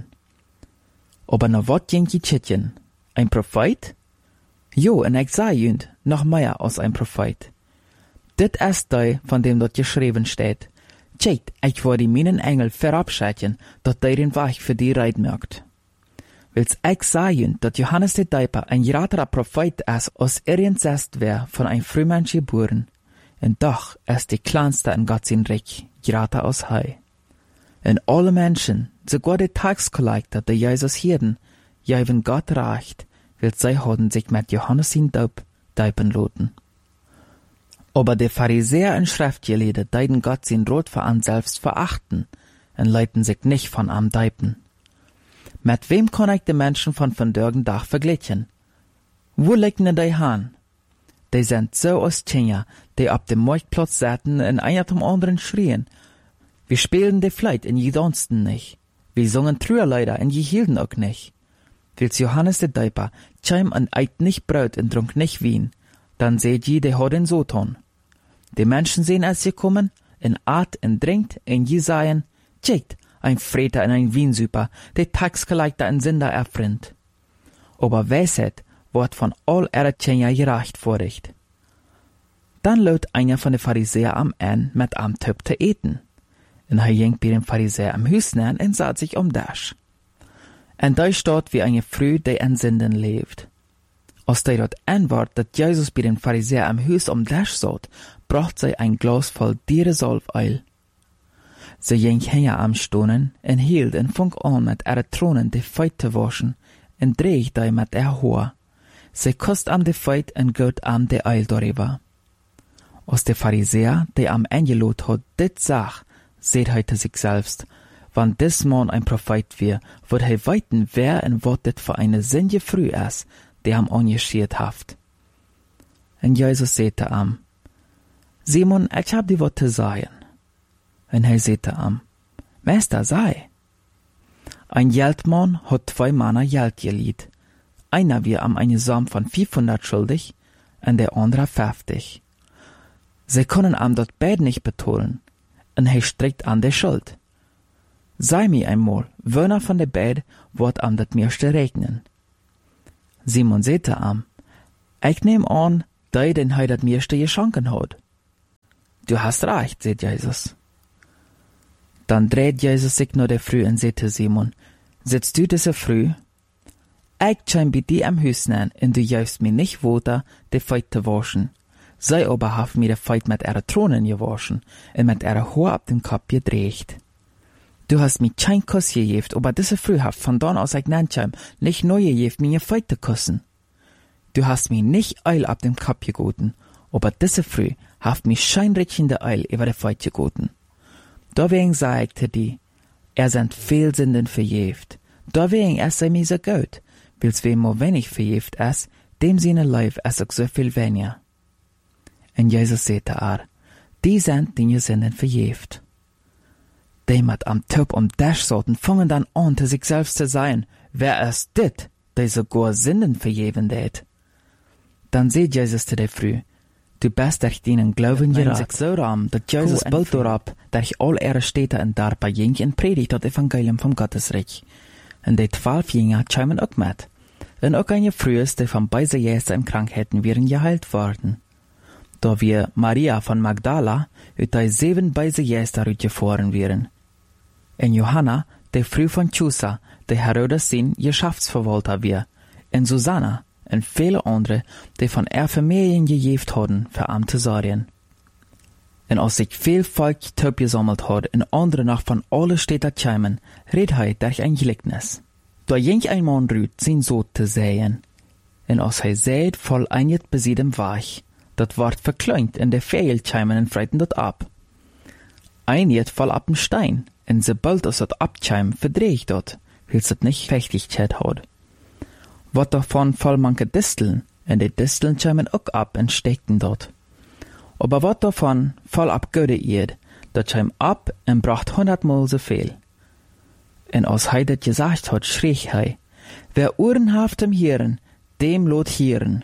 Aber na wat ging je tschitchen? Ein Prophet? Jo, und ich sag jünd, noch mehr als ein Prophet. Dit ist der, von dem dort geschrieben steht. Checkt, ich wollte meinen Engel verabschieden, dat der den Weg für die Reit mögt. Willst ich sagen, dass Johannes der Täufer ein graterer Prophet ist, als irgendwas wär von ein Frühmensch geboren. Und doch ist die kleinste in Gott sein Reich grater als Hei. Und alle Menschen, sogar die Taxkollektor, die Jesus hirden, geben Gott recht, weil sie haben sich mit Johannes in Daub deipen loten. Aber die Pharisäer und Schriftgelehrte deuten Gott sein Rot für an selbst verachten und leiten sich nicht von am deipen. Mit wem kann ich die Menschen von vandaag Tag vergleichen? Wo liegen die Hahn? Die sind so aus Tjenja, die ab dem Marktplatz saßen und einer zum anderen schrien. Wir spielen die Fleit und je tanzten nicht. Wir sungen Trüerleider und je hielten auch nicht. Wils Johannes der Täufer kam und eit nicht Brot und trunk nicht Wein, dann seht je, die hat den so tun. Die Menschen sehen, als sie kommen, in Art und trinkt, und je sagen, tschickt, ein Freter und ein Wiensüper, der Taxkollektor und Sünder erfrindt. Aber Weisheit wird von all Tjenja gerecht vorricht. Dann laut einer von den Pharisäern am Ende mit am Töp zu eten. Und er ging bei dem Pharisäer am Haus näher und sah sich das. Und da steht wie eine Frau, die an Sünden lebt. Als der dort antwortet, dass Jesus bei den Pharisäern am Haus das saht, bracht sie ein Glas voll Dieresalbeil. Sie ging her am Stonen und hielt und fing an mit ihren Thronen die Feit zu waschen und dreht die mit ihr Haar. Sie kostet am die Feit und geht am die Eil darüber. Als der Pharisäer, der am eingelot hat, dit sag, seht er sich selbst, wann des Mann ein Prophet wär, wird er weiten, wer und wat dit für eine sinnige Früh ist, die am engagiert haft. Und Jesus sagte am, Simon, ich hab dir wat zu sagen. Und er sagte am, Meister, sei. Ein Geldmann hat 2 Männer Geld geliehen. Einer wir am eine Sum von 500 schuldig, und der andere 50. Sie können am dort beide nicht betonen, und er streckt an der Schuld. Sei mir einmal, wanneer von der Bed wird am dat meiste regnen. Simon sagte am, ich nehm an, dass den hei dat meiste geschenken hat. Du hast recht, sagt Jesus. Dann dreht Jesus sich nur der Früh und sagte Simon, sitzt du diese Früh? Ich schein bei dir am Haus nein, und du jaufst mir nicht Wasser, die Feit zu waschen. Sei aber haft mir die Feit mit ihrer Thronen gewaschen und mit ihrer Haar ab dem Kopf gedreht. Du hast mir kein Kuss gegeben, aber diese Früh haft von dann aus ich nanscheim nicht neu gegeben, mir Feit zu kussen. Du hast mir nicht Eil ab dem Kopf gegoten, aber diese Früh haft mir scheinrichende Eil über die Feit gegoten. Deswegen sag ich zu dir, sind viel Sünden verjäft. Deswegen sei mir so gut, weil's wem nur wenig verjäft ist, dem seine Leib ist auch so viel weniger. Und Jesus sagte die sind die Sünden verjäft. Die mit am Top Dash sollten fangen dann an, zu sich selbst zu sein, wer ist dit, der sogar Sünden verjäven det? Dann sagt Jesus zu der Früh, du bist durch deinen Glauben gerat. So ram, dass Jesus bald darauf, durch all ihre Städte und dar bei Jüngern predigt das Evangelium vom Gottesreich. Und die 12 Jünger schämen auch mit. Und auch eine Frühes, die von beiden Jästen in Krankheiten wären geheilt worden. Da wir Maria von Magdala, ut die 7 beiden Jästen rütgefahren wären. Und Johanna, die Früh von Chusa, die Herodes sin Geschäftsverwalter wir. Und Susanna, und viele andere, die von Familien gejäft hadden, für arm zu sorgen. Und als sich viel Volk taub gesammelt hat, und andere noch von alle Städten kämen, red durch ein Gleichnis. Da ging ein Mann rüt, sein Sohn zu säen. Und als säet, voll einjet besiedem Weich, dat ward verkleint, und der Vögel kämen und freiten dat ab. Einjet voll ab dem Stein, und sobald es dat abkäm, verdreht dat, weil's dat nicht Fechtigkeit hat. Wat davon voll manche Disteln, und die Disteln kämen auch ab und steckten dort. Aber wat davon voll ab gute Erd, dat käm ab und bracht 100-mal so viel. Und als das gesagt hat, schrie wer Ohren haft im Hören, dem lot hören.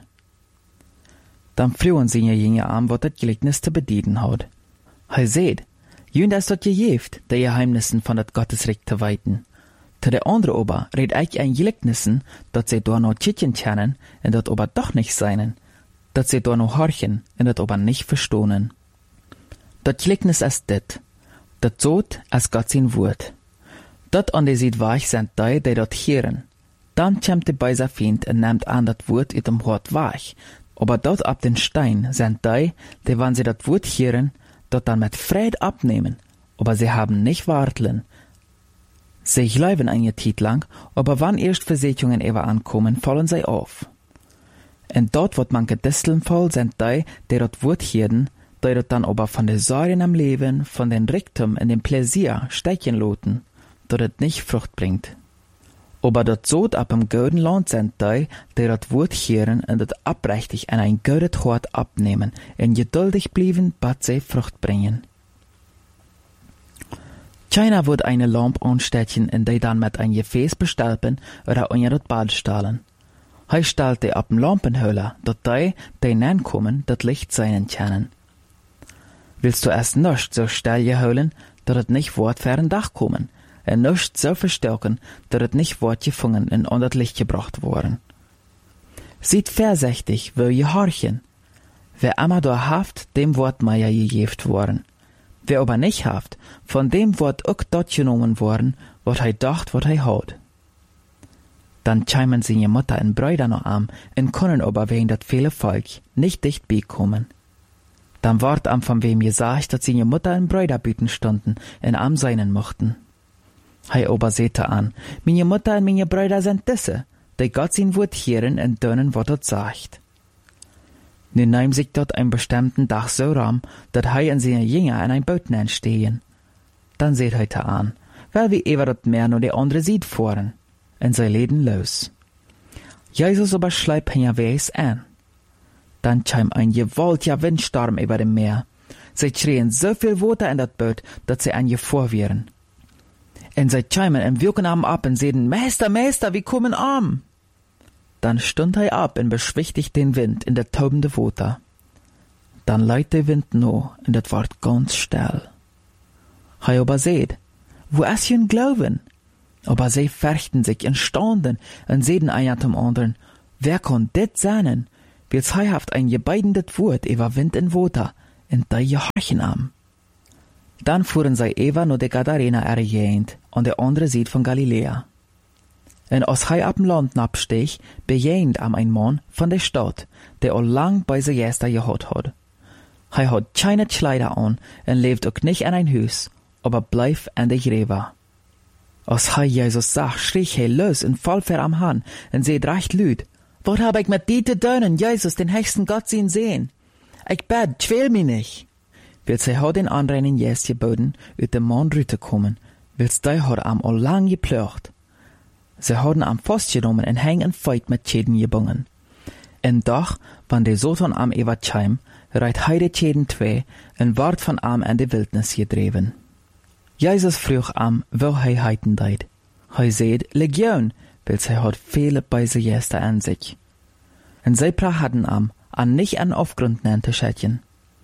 Dann flohen sie ihr Jünger an, wat das Gleichnis zu bedienen hat. Seht, jünd ist dat gejeft, die Geheimnissen von dat Gottesreich zu weiten. Zu der andere aber red ich ein Gleichnissen, dat sie da noch Tschitchen kennen, und dat aber doch nicht seinen, dat sie da noch horchen, und dat aber nicht verstohnen. Dat Gleichnis ist dit, dat Tod als Gott sein Wort. Dat an die sieht weich sind die dat hören. Dann kämmt der beiser Feind und nimmt an dat Wort ut dem Hort weich, aber dort ab den Stein sind die, wenn sie dat Wort hören, dat dann mit Fried abnehmen, aber sie haben nicht warteln. Sie bleiben eine Zeit lang, aber wann erst Versicherungen ever ankommen, fallen sie auf. Und dort wird manche Disteln voll sind die dat Wort hören, die dat dann aber von den Sorgen am Leben, von den Reichtum und dem Pläsier stechen loten, dat het nicht Frucht bringt. Aber dat Sod ab im guten Land sind die dat Wort hören und dat abrechtig an ein gutes Hort abnehmen und geduldig blieben, bat sie Frucht bringen. Keiner wird eine Lampe anstechen und die dann mit ein Gefäß bestalpen oder unter das Bad stahlen. Stellt die ab dem Lampenhöhler, dat die nankommen, dat Licht seinen können. Willst du erst nicht so still geholen, dat het nicht wort für ein Dach kommen, und nicht so verstärken, dat het nicht wort gefangen und unter das Licht gebracht worden. Sieht vorsichtig, wo ihr horchen. Wer immer da haft, dem Wort Meier gegeft worden. Wer aber nicht haft, von dem Wort auch dort genommen worden, wat dacht, wat hat. Dann kämen seine Mutter und Brüder noch an und können aber wegen dat viele Volk nicht dicht beikommen. Dann ward am von wem gesagt, dass seine Mutter und Brüder büten stunden und am seinen mochten. Aber sehte an, meine Mutter und meine Brüder sind diese, die Gott sein Wort hören und dönen, wat dort sagt. Nun nahm sich dort einen bestimmten Tag so ram, dat und seine Jünger an ein Boot stehen. Dann seht an, weil wie ever dort mehr nur die andere sieht fahren, und sie leden los. Jesus aber schleibt hinterwegs an. Dann kam ein gewaltiger Windsturm über dem Meer. Sie schrien so viel Wasser in dat Boot, dat sie an Gefahr wären. Und sie kamen und wirken am ab und sehen, Meister, Meister, wir kommen am. Dann stund ab und beschwichtigt den Wind in der taubende Wasser. Dann leiht der Wind no und het ward ganz still. Aber seht, wo ist hun Glauben? Aber sie fürchten sich und staunen und sehen einer zum anderen, wer kann dit sein? Wils hij haft ein gebeidendet Wort über Wind und Water, und die gehorchen am. Dann fuhren sie Eva nur de Gadarena ergehend, an der andere Seite von Galiläa. Und als hij ab dem Land absteg, bejehend am ein Mann von der Stadt, der all lang bei se Gäste gehad hat. Hij hat keine Kleider an und lebt auch nicht in ein Haus, aber bleib in der Gräber. Als hij Jesus sah, schrie hij los und fall ver am Hahn und seht recht lüd. Wat hab ich mit die te doen, Jesus, den höchsten Gott zien sehen? Ich bed, quäl mich nicht. Wils hij hat den anderen Jes geboten, uit dem Mann rüte kommen, wils die hat am all lang geplöcht. Sie hadden am fastgenommen en heng en feit mit Schäden gebungen. En doch, wann der Satan am Evatscheim, reit heide Schäden zwei en ward von am in die Wildnis gedreven. Jesus vroeg am, wo hij heiten deit. Hij seht, Legion, wils hij had viele bei se Gäste an sich. En zij prachten am, an nicht an Aufgrund nannte Schätchen.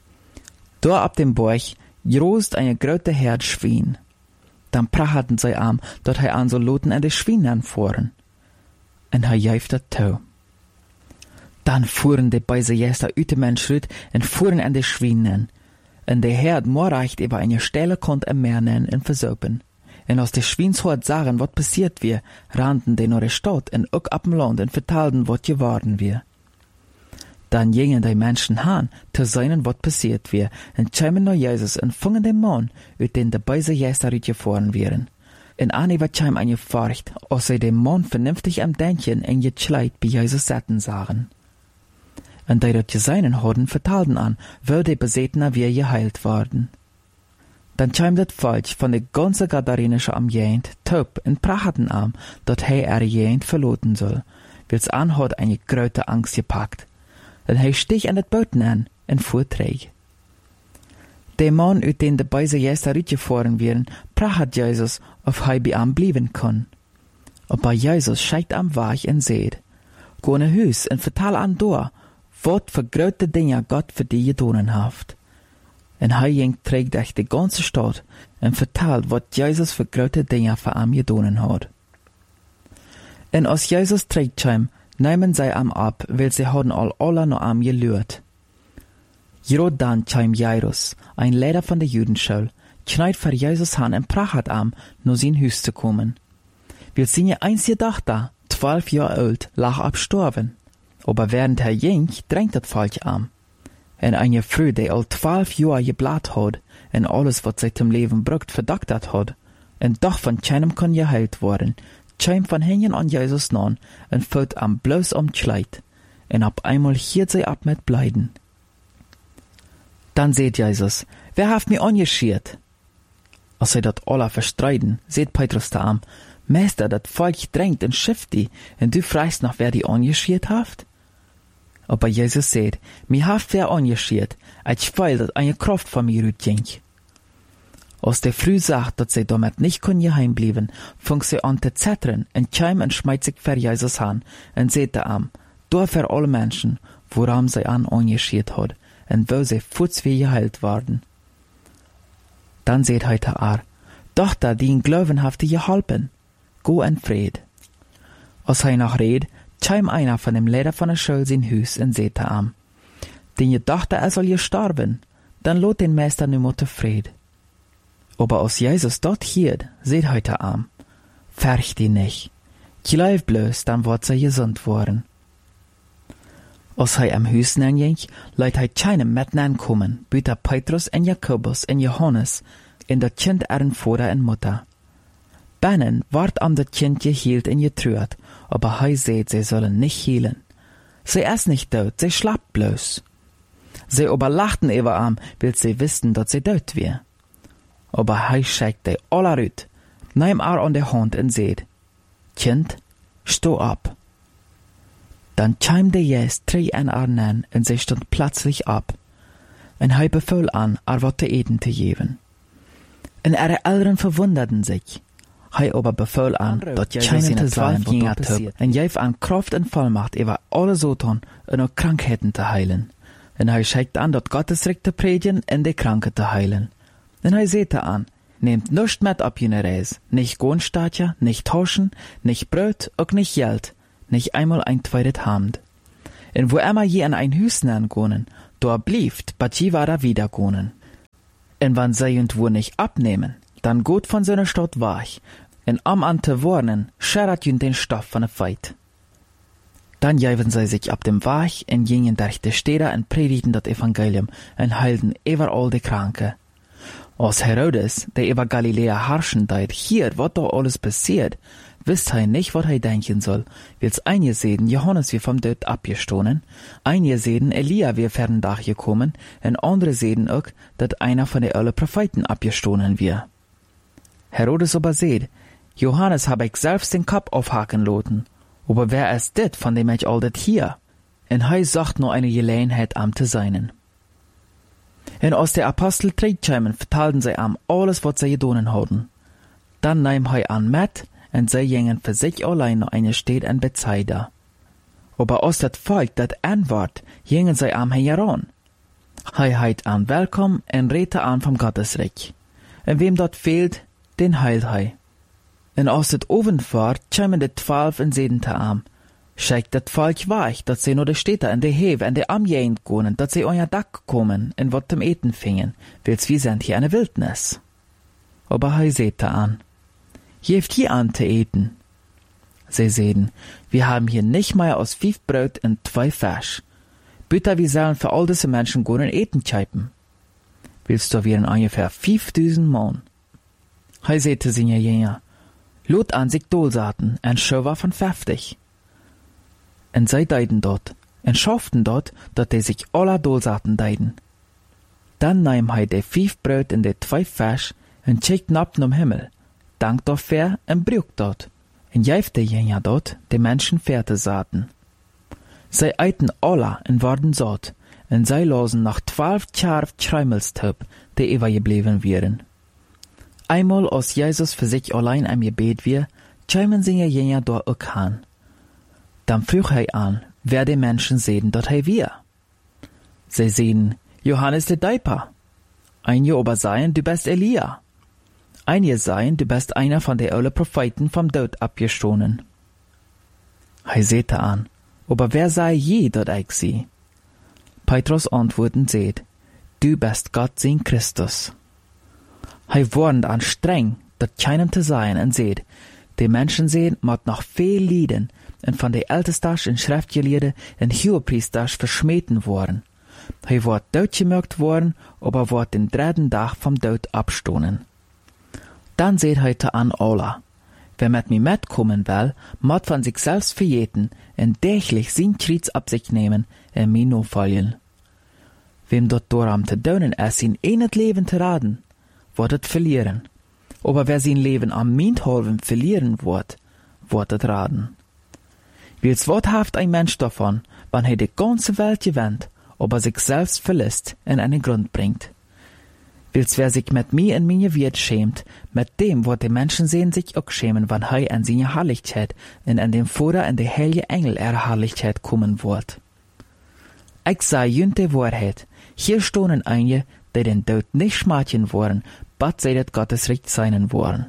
Da ab dem Borch, großt eine grote Herd Schwein. Dann prachten sie am, dat hij an so Loten an de Schweinen fuhren. En hij jäifte tau. Dann fuhren de beise Gäste uit dem Schritt en fuhren an de Schweinen. En de Herd moorreicht über eine Stelle kont im Meer nennen en versopen. En als de Schweinshort sagen, wat passiert wir, rannten de naar de Stadt en ook ab dem Land en vertelden, wat geworden wir. Dann gingen die Menschen han, zu sehen, wat passiert wir, en kämen nach Jesus en fingen den Mann, uit den de beise Gäste uitgefahren wären. En Anne war käm eine Furcht, als sie den Mann vernünftig am Denken en gekleid bei Jesus setzen sahen. En die dat gesehen hadden, vertelden an, wo die Besetner wir geheilt worden. Dann käm dat Volk von der ganze Gadarenische Amjent taub en prachten am, dat hij Jent verloten soll, wils an hat eine grote Angst gepackt. En hij stich an het Boot an en fuhr träg. Der Mann, uit den de beise Gäste uitgefahren wären, pracht Jesus, of hij bei am blieben kann. Aber Jesus scheikt am Weg en seht, go in Hus en vertel an door, wat für grote Dinge Gott für die gedonen haft. En hij ging trägt durch die ganze Stadt en vertelt, wat Jesus für grote Dinge für am gedonen hat. En als Jesus trägt scheim, nehmen sie am ab, weil sie hadden alle noch am gelührt. Gerade dann kam Jairus, ein Lehrer von der Judenschule, kneit für Jesus an und pracht am, nur sein Haus zu kommen. Weil seine einzige Tochter, 12 Jahre alt, lag abstorben. Aber während er ging, drängt das Volk am. En eine Frau, die all 12 Jahre geblat hat, en alles, was sie zum Leben braucht, verdachtert hat, en doch von keinem kann geheilt worden, käm von hinten an Jesus nan en fällt am bloß Kleid, en ab einmal hielt sie ab mit Bleiden. Dann seht Jesus, wer haft mir angeschiert? Als sie dat alle verstreiten, seht Petrus da am, Meister, dat Volk drängt en schifft die, en du fragst nach, wer die angeschiert haft? Aber Jesus seht, mir haft wer angeschiert, als weil dat eine Kraft von mir utging. Als der Früh sagt, dass sie damit nicht geheim blieben, fängt sie an zu zettern und käm und schmeißt sich für Jesus an und seht am, da für alle Menschen, woran sie angeschiert hat und wo sie futzwie geheilt worden. Dann seht heute Tochter, die in Glauben haft geholpen, go in Fried. Als hij noch red, käm einer von dem Lehrer von der Schule sein Haus und seht am, den je dachte, er soll gestorben, dann lot den Meister nimmer zufrieden. Aber als Jesus dort hielt, seht heute am, fürcht ihn nicht. Glaub bloß, dann wird sie gesund worden. Als hij am Haus ging, leit hij keinem mit kommen, büter Petrus en Jakobus en Johannes, en dat Kind eren Vater en Mutter. Binnen ward am dat Kind gehielt en getruert, aber hij seht, sie sollen nicht hielen. Sie ist nicht tot, sie schlapp bloß. Sie aber lachten über am, weil sie wisten, dass sie tot wär. Aber hij schickt die alle uit, nahm an der Hand und seht, Kind, steh ab. Dann kam der Jes 3 an und sie stund plötzlich ab. Und hij befahl an, wat zu eten zu geben. Und ihre Eltern verwunderten sich. Hij aber befahl an, dat keinen zu sein, wat passiert. Und gaf an Kraft und Vollmacht über alle Satan und auch Krankheiten zu heilen. Und hij schickt an, dat Gottes Recht zu predigen und die Kranken zu heilen. Und hij sehte an, nehmt nuscht mit ab jene Reis, nicht Gohnstatja, nicht Taschen, nicht Brot, auch nicht Geld, nicht einmal ein zweites Hand. Und wo immer je an ein Hüsnen gonen, da blieft, bat je wada wieder gonen. Und wann sie und wo nicht abnehmen, dann gut von seiner Stadt wach, und am an te warnen, schert jün den Stoff von der Feit. Dann jäven sie sich ab dem Wach und gingen durch die Städte und predigten das Evangelium und heilten überall die Kranke. Als Herodes, der über Galiläa herrschen deit, hier, was da alles passiert, wisst er nicht, was er denken soll, weil's einige sehen, Johannes wie vom Tod abgestohlen, einige sehen, Elia wie fern Dach gekommen, und andere sehen auch, dass einer von den alle Propheten abgestohlen wir. Herodes aber seht, Johannes hab ich selbst den Kopf aufhaken loten, aber wer ist dit, von dem ich all dit hier? Und er sagt nur eine Gelegenheit am zu seinen. Und aus der Apostel trägtscheimen vertalten sie am alles, was sie gedonen hatten. Dann nahm er an mit, und sie gingen für sich allein noch eine Stadt in Bethsaida. Aber aus dat Volk, dat antwort, gingen sie am heran. Heit an willkommen und redte an vom Gottesreich. Und wem dort fehlt, den heilt hei. Und aus dat Ofenfahrt scheimen de 12 und sedente am. Schickt dat Volk weich, dat sie nur de Städte in de Hewe und de Amjegend gonen, dat sie euer Dack kommen und wat zum Eten fingen, weil's wir sind hier eine Wildnis. Aber hei sehte an. Jeft hier an te eten. Sie sehen, wir haben hier nicht mehr aus 5 Brot und 2 Fisch. Bitte, wir sollen für all diese Menschen gonen eten scheipen. Willst du wir ungefähr 5000 Mann? Hei sehte sie jünger. Lot an sich Dolsaten, ein Schau war von 50. Und sie deiden dort, und schafften dort, dass die sich aller Dolsaten deiden. Dann nahm hei de 5 Brot und de 2 Fisch und schickten ab zum Himmel, dankt dafür und brücht dort, und jäfte jünger dort, die Menschen Pferde saten. Sie eiten alle und waren satt, und sie losen nach 12 scharf Schreimelstüb, die übergeblieben wären. Einmal als Jesus für sich allein am Gebet wir, schämen sie jünger dort auch an. Dann frug er an, wer die Menschen sehen, dort er wir. Sie sehen, Johannes der Däuper. Einige aber seien, du bist Elia. Einige seien, du bist einer von den alle Propheten vom Tod abgestohlen. Er sehte an, aber wer sei je, dort ich sie? Petrus antworten seht, du bist Gott sein Christus. Er warnt an streng, dat keinem zu sein, und seht, die Menschen sehen, mat noch viel Lieden, und von den Ältesters und Schriftgelehrten und Hohepriesters verschmähten worden. Er ward doodgemerkt worden, aber ward den 3. Tag vom Tod abstohlen. Dann seht heute an alle, wer mit mir mitkommen will, mat von sich selbst verjeten und täglich sein Kreuz ab sich nehmen und mir no folgen. Wem dort doram te dönen es in ein Leben zu raden, wird es verlieren. Aber wer sein Leben am Mintholven verlieren wird es raden. Wils worthaft ein Mensch davon, wann er die ganze Welt gewinnt, aber sich selbst verlässt und einen Grund bringt. Wils wer sich mit mir in meine Wert schämt, mit dem wird die Menschen sehen sich auch schämen, wann er an seine Herrlichkeit und an dem Vater und der heilige Engel ihrer Herrlichkeit kommen wird. Ich sage jünt die Wahrheit, hier stohnen einige, die den Tod nicht schmatchen wollen, bat sie dat Gottes Recht seinen wollen.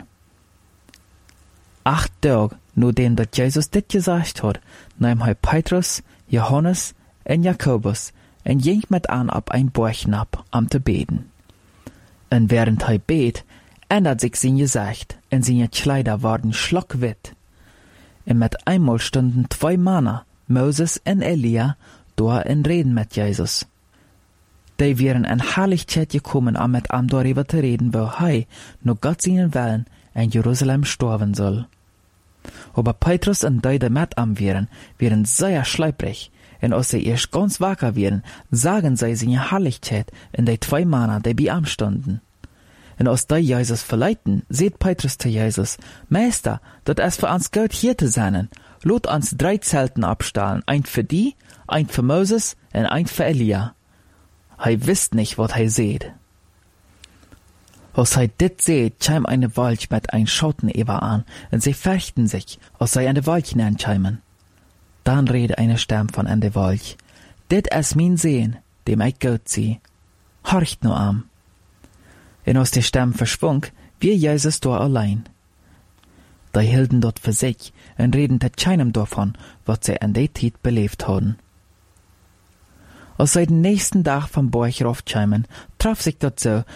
8 Tage, nachdem dat Jesus dit gesagt hat, nahm er Petrus, Johannes und Jakobus und ging mit an ab ein Borchnab am zu beten. Und während er bet, ändert sich sein Gesicht und seine Kleider waren schlockwitt. Und mit einmal stunden 2 Männer, Moses und Elia, da in Reden mit Jesus. Die wären in Herrlichkeit gekommen, um mit ihm darüber zu reden, wo er, nur Gott seinen Willen, in Jerusalem sterben soll. Aber Petrus und die mit ihm wären sehr schleiprig, und als sie erst ganz wacker wären, sagen sie seine Herrlichkeit in die 2 Männer, die bei ihm standen. Und als die Jesus verleiten, seht Petrus zu Jesus, Meister, dat es für uns gut hier zu sein, lot uns 3 Zelten abstahlen, ein für die, ein für Moses und ein für Elia. Er wisst nicht, was er seht. Als er dit seht, scheim eine Wolch mit ein Schatten über an, und sie fürchten sich, als sei eine Wolch hineinscheimen. Dann rede eine Stimme von an der Wolch. Dit es min sehen, dem ich gut sie. Horcht nur am. Und als die Stimme verschwung, wie Jesus da allein. Die hielten dort für sich und reden keinem davon, was sie an der Zeit belebt haben. Als sie den nächsten Tag vom Berg raufkämen, traf sich dort so,